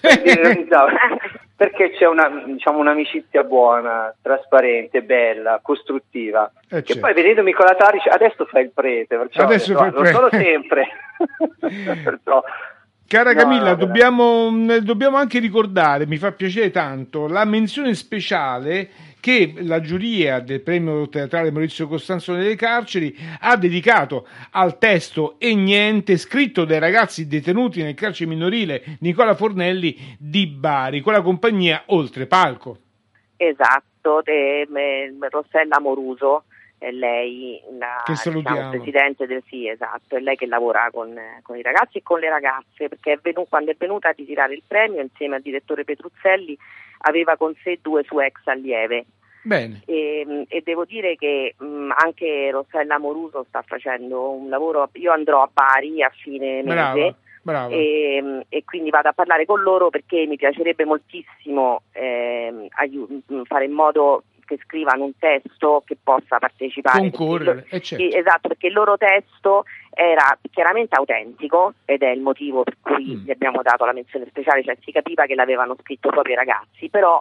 perché c'è una, diciamo, un'amicizia buona, trasparente, bella, costruttiva, Eh, che certo. poi vedendomi con la Talari dice adesso fai il prete, perciò Adesso ho detto, fai il "Ah, non prete." sono sempre. Perciò, Cara no, Camilla, no, dobbiamo, mh, dobbiamo anche ricordare, mi fa piacere tanto, la menzione speciale che la giuria del premio teatrale Maurizio Costanzo nelle carceri ha dedicato al testo E niente, scritto dai ragazzi detenuti nel carcere minorile Nicola Fornelli di Bari, con la compagnia Oltrepalco. Esatto, de, me, Rossella Moruso, è lei la Che salutiamo. diciamo, presidente del sì, esatto, è lei che lavora con, con i ragazzi e con le ragazze, perché è venu, quando è venuta a ritirare il premio insieme al direttore Petruzzelli aveva con sé due sue ex allieve. Bene. E, e devo dire che mh, anche Rossella Moruso sta facendo un lavoro, io andrò a Bari a fine Brava, mese brava. e, e quindi vado a parlare con loro perché mi piacerebbe moltissimo eh, aiu- fare in modo che scrivano un testo che possa partecipare. Concorrere, perché, eh, certo. sì, esatto, perché il loro testo era chiaramente autentico ed è il motivo per cui Mm. gli abbiamo dato la menzione speciale, cioè si capiva che l'avevano scritto proprio i ragazzi, però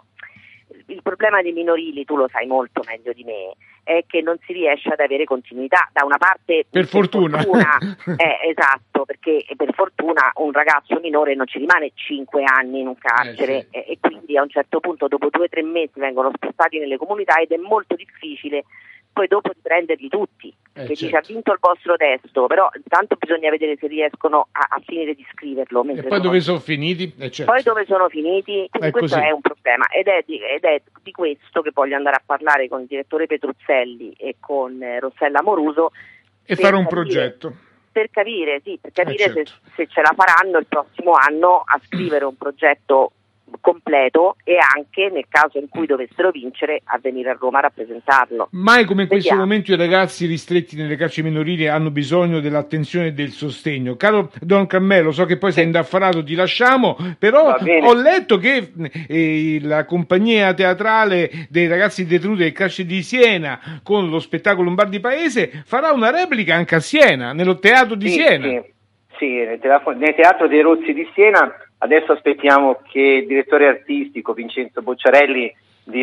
il problema dei minorili, tu lo sai molto meglio di me, è che non si riesce ad avere continuità. Da una parte, Per fortuna. fortuna eh, esatto, perché per fortuna un ragazzo minore non ci rimane cinque anni in un carcere, Eh, sì. e, e quindi a un certo punto, dopo due o tre mesi, vengono spostati nelle comunità ed è molto difficile poi dopo di prenderli tutti, Eh, che certo. dice ha vinto il vostro testo, però intanto bisogna vedere se riescono a, a finire di scriverlo. E mentre poi sono dove sono finiti? Eh, certo. poi dove sono finiti? Quindi È questo così. è un problema ed è, di, ed è di questo che voglio andare a parlare con il direttore Petruzzelli e con eh, Rossella Moruso E per fare un capire- progetto. per capire, sì, per capire Eh, certo. se, se ce la faranno il prossimo anno a scrivere un progetto completo e anche nel caso in cui dovessero vincere a venire a Roma a rappresentarlo. Mai come in questo Vediamo. momento i ragazzi ristretti nelle carceri minorili hanno bisogno dell'attenzione e del sostegno. Caro Don Carmelo, so che poi sei indaffarato, ti lasciamo, però Va bene. ho letto che eh, la compagnia teatrale dei ragazzi detenuti del carcere di Siena con lo spettacolo Lombardi Paese farà una replica anche a Siena, nello teatro di Sì, Siena. Sì, sì, nel, teatro, nel Teatro dei Rozzi di Siena. Adesso aspettiamo che il direttore artistico Vincenzo Bocciarelli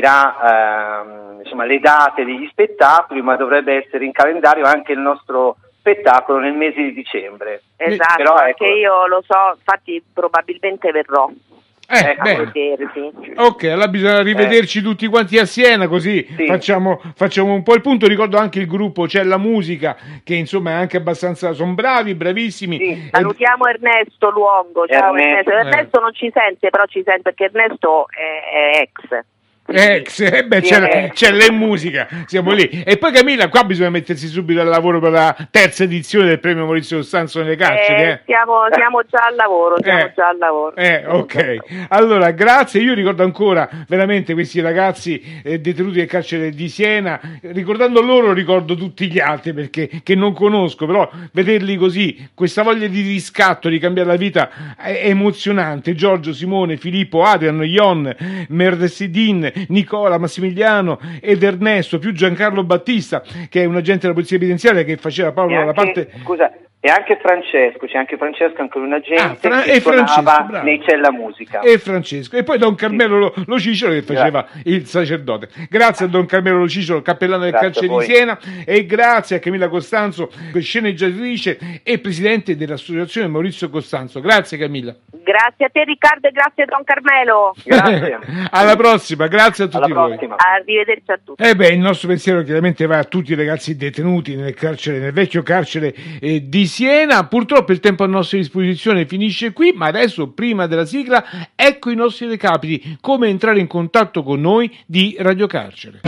dirà ehm, insomma, le date degli spettacoli, ma dovrebbe essere in calendario anche il nostro spettacolo nel mese di dicembre. Esatto, Però, anche ecco, io lo so, infatti probabilmente verrò Eh, Ecco, a bene. vedervi. Ok, allora bisogna rivederci tutti quanti a Siena, così Sì. facciamo, facciamo un po' il punto. Ricordo anche il gruppo C'è la musica, che insomma è anche abbastanza, sono bravi, bravissimi. Sì. E- Salutiamo Ernesto Luongo, ciao Ernesto, Ernesto. eh. Ernesto non ci sente, però ci sente perché Ernesto è, è ex. Ex, eh, beh, Sì, c'è, eh. c'è le musica, siamo lì. E poi Camilla, qua bisogna mettersi subito al lavoro per la terza edizione del premio Maurizio Costanzo nelle carceri. Eh, Eh. siamo, siamo già al lavoro, siamo Eh, già al lavoro. eh, ok, allora grazie. Io ricordo ancora veramente questi ragazzi eh, detenuti del carcere di Siena. Ricordando loro ricordo tutti gli altri perché che non conosco, però vederli così, questa voglia di riscatto, di cambiare la vita è, è emozionante. Giorgio, Simone, Filippo, Adriano, Ion, Merdesidin, Nicola, Massimiliano ed Ernesto, più Giancarlo Battista, che è un agente della polizia penitenziaria che faceva Paolo anche, la parte... Scusa, e anche Francesco, c'è anche Francesco, anche un agente ah, Fra- che e suonava Francesco, nei Cella Musica. E Francesco. E poi Don Carmelo Lo, Lo Cicero che faceva grazie. il sacerdote. Grazie a Don Carmelo Lo Cicero, cappellano del Grazie carcere di Siena, e grazie a Camilla Costanzo, sceneggiatrice e presidente dell'associazione Maurizio Costanzo. Grazie Camilla. Grazie a te Riccardo e grazie a Don Carmelo. Grazie. Alla prossima, grazie a tutti Alla voi. prossima. Arrivederci a tutti. Eh beh, il nostro pensiero chiaramente va a tutti i ragazzi detenuti nel carcere, nel vecchio carcere eh, di Siena. Purtroppo il tempo a nostra disposizione finisce qui, ma adesso, prima della sigla, ecco i nostri recapiti, come entrare in contatto con noi di Radio Carcere.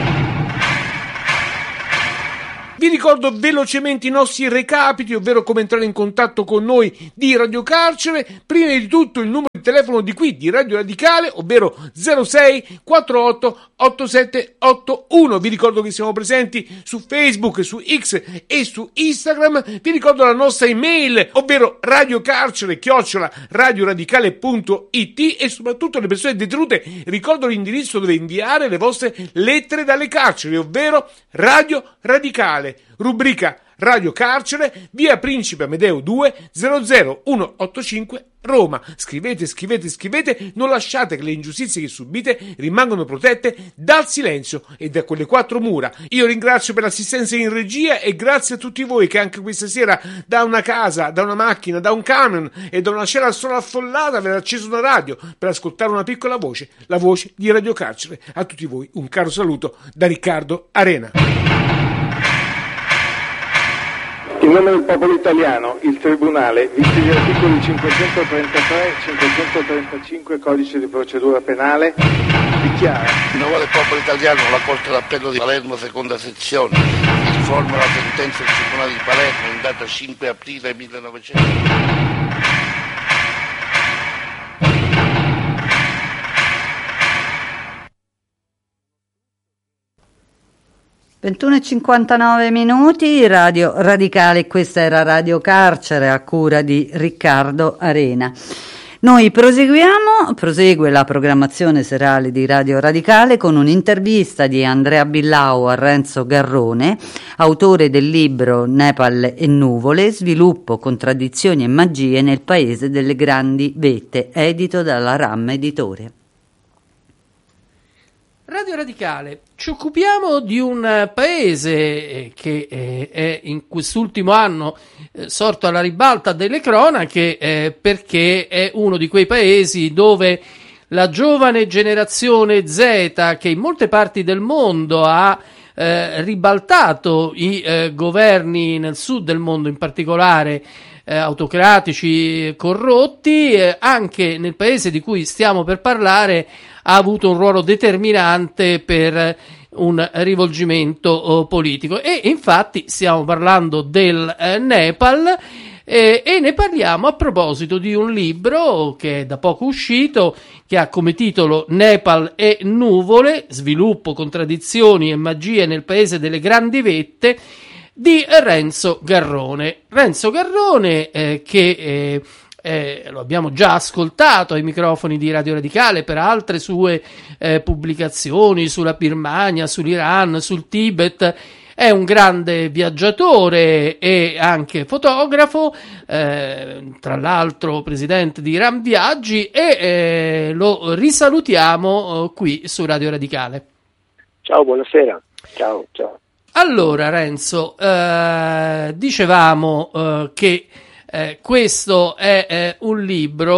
Vi ricordo velocemente i nostri recapiti, ovvero come entrare in contatto con noi di Radio Carcere. Prima di tutto il numero di telefono di qui di Radio Radicale, ovvero zero sei quarantotto ottantasette ottantuno. Vi ricordo che siamo presenti su Facebook, su X e su Instagram. Vi ricordo la nostra email, ovvero radiocarcere chiocciola radioradicale punto it, e soprattutto le persone detenute ricordo l'indirizzo dove inviare le vostre lettere dalle carceri, ovvero Radio Radicale, rubrica Radio Carcere, via Principe Amedeo due, zero zero uno otto cinque, Roma. Scrivete, scrivete, scrivete, non lasciate che le ingiustizie che subite rimangano protette dal silenzio e da quelle quattro mura. Io ringrazio per l'assistenza in regia e grazie a tutti voi che anche questa sera da una casa, da una macchina, da un camion e da una cella sola affollata avete acceso una radio per ascoltare una piccola voce, la voce di Radio Carcere. A tutti voi un caro saluto da Riccardo Arena. In nome del popolo italiano, il Tribunale, visti gli articoli cinquecentotrentatré e cinquecentotrentacinque Codice di procedura penale, dichiara: in nome del popolo italiano, la Corte d'Appello di Palermo, seconda sezione, riforma la sentenza del Tribunale di Palermo in data cinque aprile millenovecento. ventuno e cinquantanove minuti, Radio Radicale, questa era Radio Carcere a cura di Riccardo Arena. Noi proseguiamo, prosegue la programmazione serale di Radio Radicale con un'intervista di Andrea Billau a Renzo Garrone, autore del libro Nepal e nuvole, sviluppo, contraddizioni e magie nel paese delle grandi vette, edito dalla RAM Editore. Radio Radicale, ci occupiamo di un paese che eh, è in quest'ultimo anno eh, sorto alla ribalta delle cronache eh, perché è uno di quei paesi dove la giovane generazione Z, che in molte parti del mondo ha eh, ribaltato i eh, governi nel sud del mondo, in particolare eh, autocratici, corrotti, eh, anche nel paese di cui stiamo per parlare ha avuto un ruolo determinante per un rivolgimento oh, politico. E infatti stiamo parlando del eh, Nepal eh, e ne parliamo a proposito di un libro che è da poco uscito, che ha come titolo Nepal e nuvole, sviluppo, contraddizioni e magie nel paese delle grandi vette, di Renzo Garrone. Renzo Garrone eh, che eh, Eh, lo abbiamo già ascoltato ai microfoni di Radio Radicale per altre sue eh, pubblicazioni sulla Birmania, sull'Iran, sul Tibet. È un grande viaggiatore e anche fotografo, eh, tra l'altro presidente di Ram Viaggi, e eh, lo risalutiamo eh, qui su Radio Radicale. Ciao, buonasera. Ciao, ciao. Allora Renzo, eh, dicevamo eh, che Eh, questo è eh, un libro,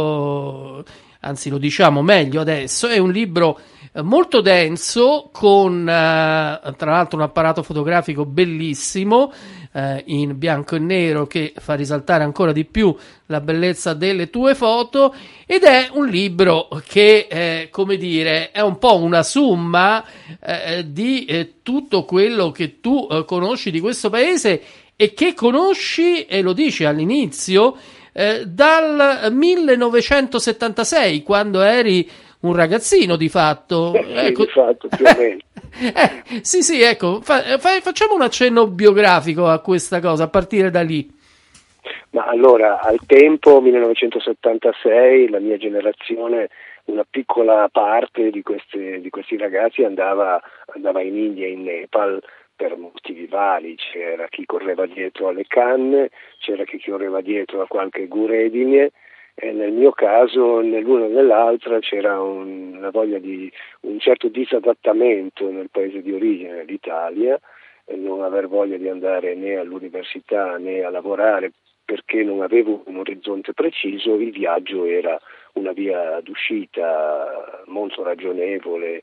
oh, anzi lo diciamo meglio adesso, è un libro eh, molto denso con eh, tra l'altro un apparato fotografico bellissimo eh, in bianco e nero che fa risaltare ancora di più la bellezza delle tue foto, ed è un libro che eh, come dire è un po' una somma eh, di eh, tutto quello che tu eh, conosci di questo paese e che conosci, e lo dici all'inizio, eh, dal millenovecentosettantasei, quando eri un ragazzino di fatto. Eh, sì, ecco. di fatto, più o meno. eh, sì, sì, ecco, fa, fa, facciamo un accenno biografico a questa cosa, a partire da lì. Ma allora, al tempo, millenovecentosettantasei, la mia generazione, una piccola parte di, queste, di questi ragazzi andava, andava in India e in Nepal per motivi vari. C'era chi correva dietro alle canne, c'era chi correva dietro a qualche guredine, e nel mio caso, né l'una né l'altra, c'era un, una voglia di un certo disadattamento nel paese di origine, l'Italia, e non aver voglia di andare né all'università né a lavorare perché non avevo un orizzonte preciso. Il viaggio era una via d'uscita molto ragionevole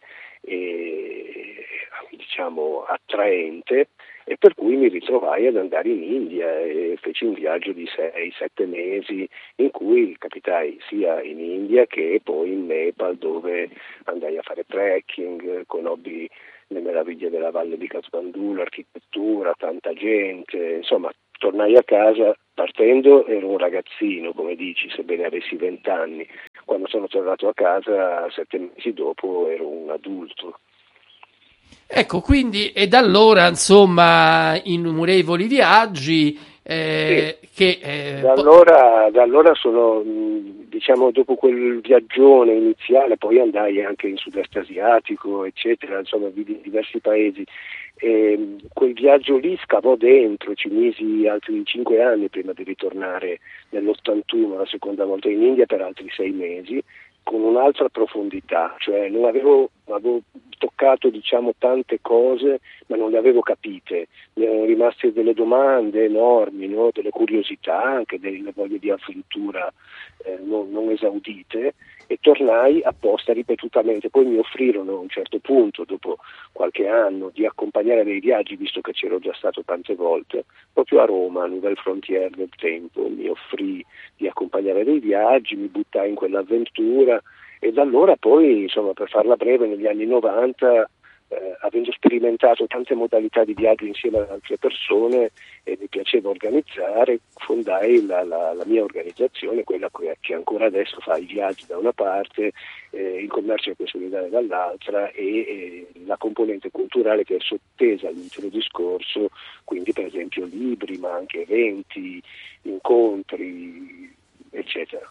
e diciamo attraente, e per cui mi ritrovai ad andare in India e feci un viaggio di sei sette mesi in cui capitai sia in India che poi in Nepal, dove andai a fare trekking, conobbi le meraviglie della valle di Kathmandu, l'architettura, tanta gente, insomma tornai a casa. Partendo ero un ragazzino, come dici, sebbene avessi vent'anni. Quando sono tornato a casa, sette mesi dopo, ero un adulto. Ecco, quindi, e da allora, insomma, innumerevoli viaggi, eh, sì. che... Eh, da, allora, da allora sono, diciamo, dopo quel viaggione iniziale, poi andai anche in sud-est asiatico, eccetera, insomma, vidi diversi paesi. E quel viaggio lì scavò dentro, ci misi altri cinque anni prima di ritornare nell'ottantuno la seconda volta in India per altri sei mesi, con un'altra profondità, cioè non avevo, avevo toccato diciamo tante cose ma non le avevo capite, mi erano rimaste delle domande enormi, no? Delle curiosità, anche delle voglie di avventura eh, non, non esaudite, e tornai apposta ripetutamente. Poi mi offrirono a un certo punto, dopo qualche anno, di accompagnare dei viaggi, visto che c'ero già stato tante volte, proprio a Roma, a Nouvelle Frontière del tempo, mi offrì di accompagnare dei viaggi, mi buttai in quell'avventura, e da allora poi, insomma, per farla breve, negli anni novanta, eh, avendo sperimentato tante modalità di viaggio insieme ad altre persone e mi piaceva organizzare, fondai la, la, la mia organizzazione, quella che ancora adesso fa i viaggi da una parte, eh, il commercio e solidale dall'altra, e, e la componente culturale che è sottesa all'intero discorso, quindi per esempio libri, ma anche eventi, incontri, eccetera.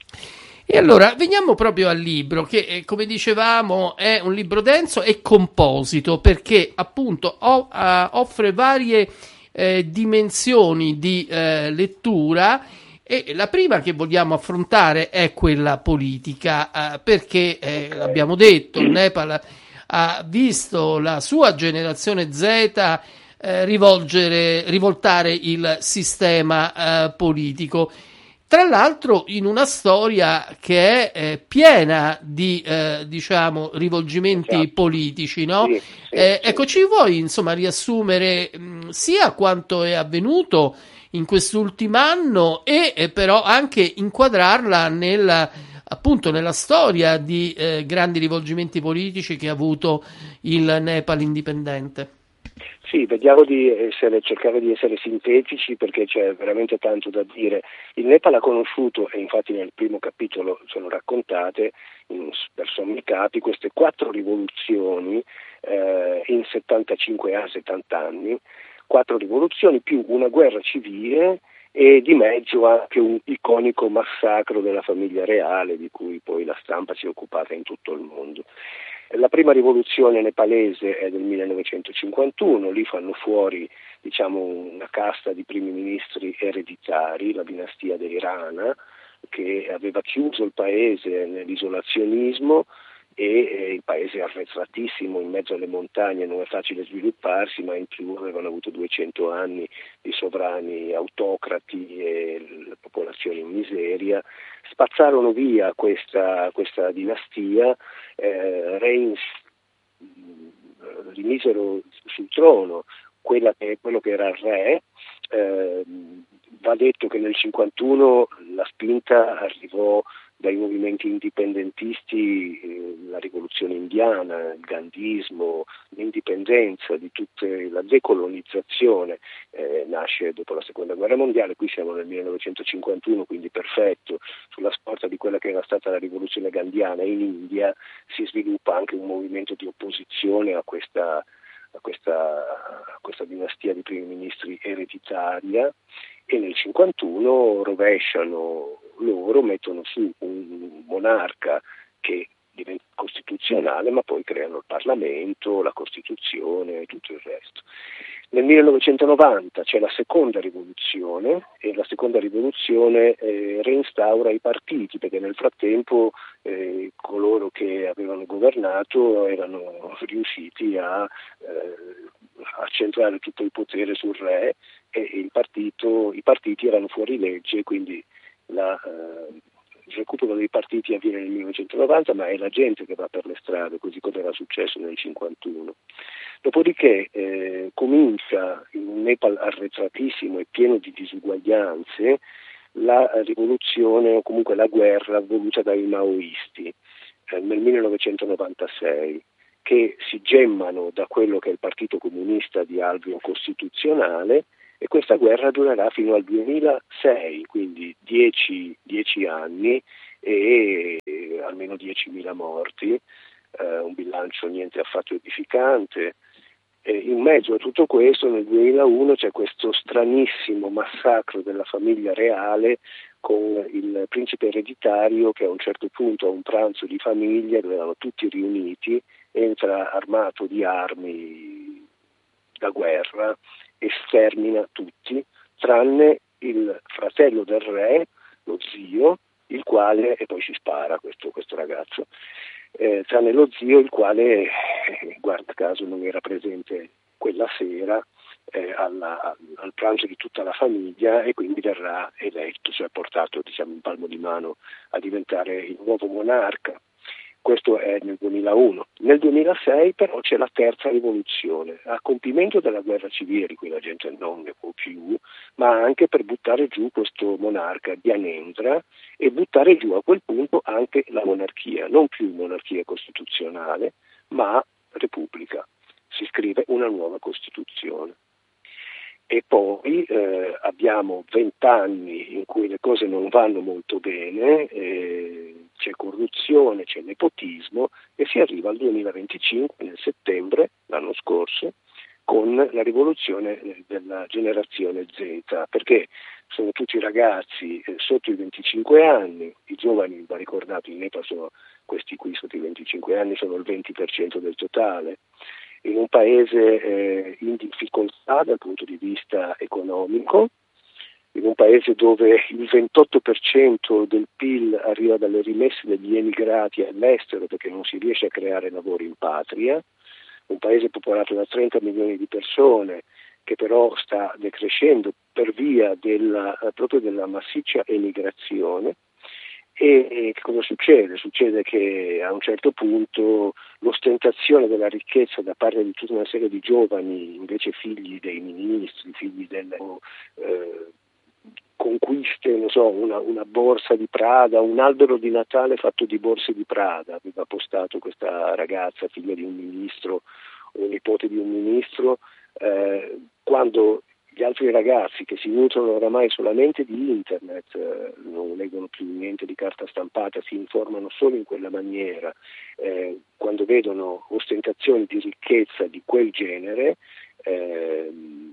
E allora veniamo proprio al libro, che eh, come dicevamo è un libro denso e composito, perché appunto o, uh, offre varie eh, dimensioni di eh, lettura, e la prima che vogliamo affrontare è quella politica, eh, perché eh, l'abbiamo detto, il Nepal ha visto la sua generazione Z eh, rivolgere, rivoltare il sistema eh, politico. Tra l'altro in una storia che è eh, piena di eh, diciamo rivolgimenti esatto. politici, no? Sì, sì, eh, sì. Ecco, ci vuoi insomma riassumere mh, sia quanto è avvenuto in quest'ultimo anno e eh, però anche inquadrarla nella, appunto nella storia di eh, grandi rivolgimenti politici che ha avuto il Nepal indipendente? Sì, vediamo di essere, cercare di essere sintetici, perché c'è veramente tanto da dire. Il Nepal ha conosciuto, e infatti nel primo capitolo sono raccontate in, per sommi capi, queste quattro rivoluzioni eh, in settantacinque a settanta anni, quattro rivoluzioni più una guerra civile e di mezzo anche un iconico massacro della famiglia reale di cui poi la stampa si è occupata in tutto il mondo. La prima rivoluzione nepalese è del millenovecentocinquantuno, lì fanno fuori diciamo, una casta di primi ministri ereditari, la dinastia dei Rana, che aveva chiuso il paese nell'isolazionismo, e eh, il paese è arretratissimo in mezzo alle montagne, non è facile svilupparsi, ma in più avevano avuto duecento anni di sovrani autocrati e la popolazione in miseria. Spazzarono via questa, questa dinastia, eh, reins, rimisero sul trono quella che, quello che era il re. Eh, va detto che nel cinquantuno la spinta arrivò dai movimenti indipendentisti, eh, la rivoluzione indiana, il gandhismo, l'indipendenza di tutte, la decolonizzazione eh, nasce dopo la seconda guerra mondiale. Qui siamo nel millenovecentocinquantuno, quindi perfetto, sulla scorta di quella che era stata la rivoluzione gandhiana in India si sviluppa anche un movimento di opposizione a questa, a questa, a questa dinastia di primi ministri ereditaria. e nel cinquantuno rovesciano loro, mettono su un monarca che diventa costituzionale, ma poi creano il Parlamento, la Costituzione e tutto il resto. Nel millenovecentonovanta c'è la seconda rivoluzione e la seconda rivoluzione eh, reinstaura i partiti, perché nel frattempo eh, coloro che avevano governato erano riusciti a eh, accentrare tutto il potere sul re e il partito, i partiti erano fuori legge, quindi la, eh, il recupero dei partiti avviene nel millenovecentonovanta, ma è la gente che va per le strade, così come era successo nel cinquantuno. Dopodiché eh, comincia in un Nepal arretratissimo e pieno di disuguaglianze la rivoluzione o comunque la guerra voluta dai maoisti eh, nel millenovecentonovantasei, che si gemmano da quello che è il Partito Comunista di alveo costituzionale, e questa guerra durerà fino al duemilasei, quindi dieci, dieci anni e, e almeno diecimila morti, eh, un bilancio niente affatto edificante. E in mezzo a tutto questo nel duemilauno c'è questo stranissimo massacro della famiglia reale con il principe ereditario che a un certo punto a un pranzo di famiglia dove erano tutti riuniti entra armato di armi da guerra e stermina tutti tranne il fratello del re, lo zio, il quale, e poi si spara questo, questo ragazzo, eh, tranne lo zio il quale, eh, guarda caso, non era presente quella sera eh, alla, al, al pranzo di tutta la famiglia e quindi verrà eletto, cioè portato diciamo in palmo di mano a diventare il nuovo monarca. Questo è nel duemilauno. Nel duemilasei però c'è la terza rivoluzione, a compimento della guerra civile, di cui la gente non ne può più, ma anche per buttare giù questo monarca Gyanendra e buttare giù a quel punto anche la monarchia, non più monarchia costituzionale, ma repubblica. Si scrive una nuova Costituzione. E poi eh, abbiamo vent'anni in cui le cose non vanno molto bene, eh, c'è corruzione, c'è nepotismo e si arriva al duemilaventicinque, nel settembre, l'anno scorso, con la rivoluzione della generazione Z, perché sono tutti ragazzi eh, sotto i venticinque anni, i giovani, va ricordato, in Nepal sono questi qui sotto i venticinque anni, sono il venti per cento del totale, in un paese eh, in difficoltà dal punto di vista economico, in un paese dove il ventotto per cento del P I L arriva dalle rimesse degli emigrati all'estero perché non si riesce a creare lavoro in patria, un paese popolato da trenta milioni di persone che però sta decrescendo per via della, proprio della massiccia emigrazione. E che cosa succede? Succede che a un certo punto l'ostentazione della ricchezza da parte di tutta una serie di giovani, invece figli dei ministri, figli delle eh, conquiste, non so, una, una borsa di Prada, un albero di Natale fatto di borse di Prada, aveva postato questa ragazza, figlia di un ministro o nipote di un ministro, eh, quando gli altri ragazzi che si nutrono oramai solamente di internet, eh, non leggono più niente di carta stampata, si informano solo in quella maniera, eh, quando vedono ostentazioni di ricchezza di quel genere, eh,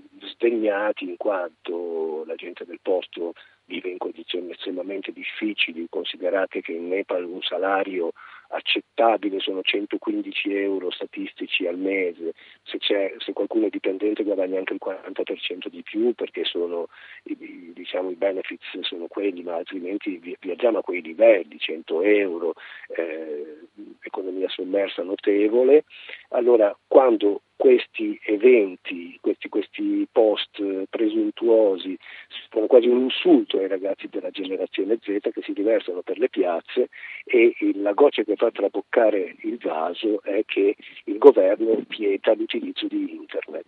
sdegnati in quanto la gente del posto vive in condizioni estremamente difficili, considerate che in Nepal un salario accettabile sono centoquindici euro statistici al mese, se, c'è, se qualcuno è dipendente guadagna anche il quaranta per cento di più perché sono, i, diciamo, i benefits sono quelli, ma altrimenti viaggiamo a quei livelli, cento euro, eh, economia sommersa notevole. Allora quando questi eventi, questi, questi post presuntuosi sono quasi un insulto ai ragazzi della generazione Z che si riversano per le piazze e la goccia che fa traboccare il vaso è che il governo vieta l'utilizzo di internet.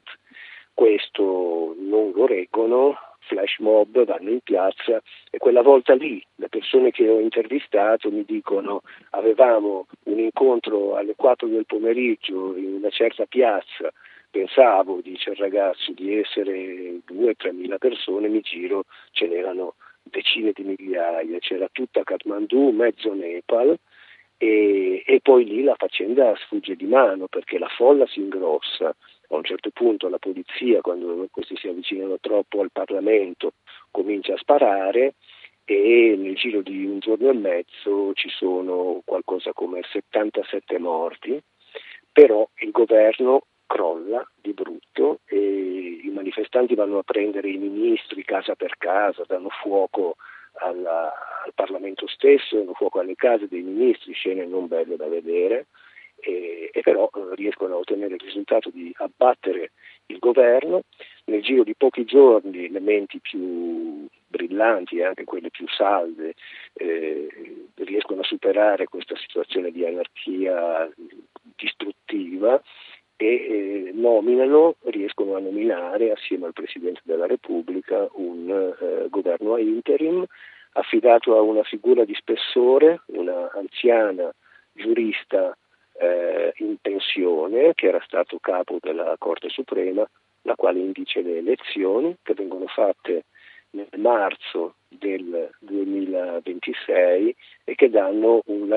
Questo non lo reggono, flash mob, vanno in piazza e quella volta lì le persone che ho intervistato mi dicono avevamo un incontro alle quattro del pomeriggio in una certa piazza, pensavo, dice il ragazzo, di essere due o tremila persone, mi giro, ce n'erano decine di migliaia, c'era tutta Kathmandu, mezzo Nepal e, e poi lì la faccenda sfugge di mano perché la folla si ingrossa. A un certo punto la polizia, quando questi si avvicinano troppo al Parlamento comincia a sparare e nel giro di un giorno e mezzo ci sono qualcosa come settantasette morti, però il governo crolla di brutto e i manifestanti vanno a prendere i ministri casa per casa, danno fuoco alla, al Parlamento stesso, danno fuoco alle case dei ministri, scene non belle da vedere, e, e però eh, riescono a ottenere il risultato di abbattere il governo. Nel giro di pochi giorni le menti più brillanti e anche quelle più salde eh, riescono a superare questa situazione di anarchia distruttiva e eh, nominano, riescono a nominare assieme al Presidente della Repubblica un eh, governo a interim affidato a una figura di spessore, una anziana giurista eh, in pensione che era stato capo della Corte Suprema, la quale indice le elezioni che vengono fatte nel marzo del duemilaventisei e che danno un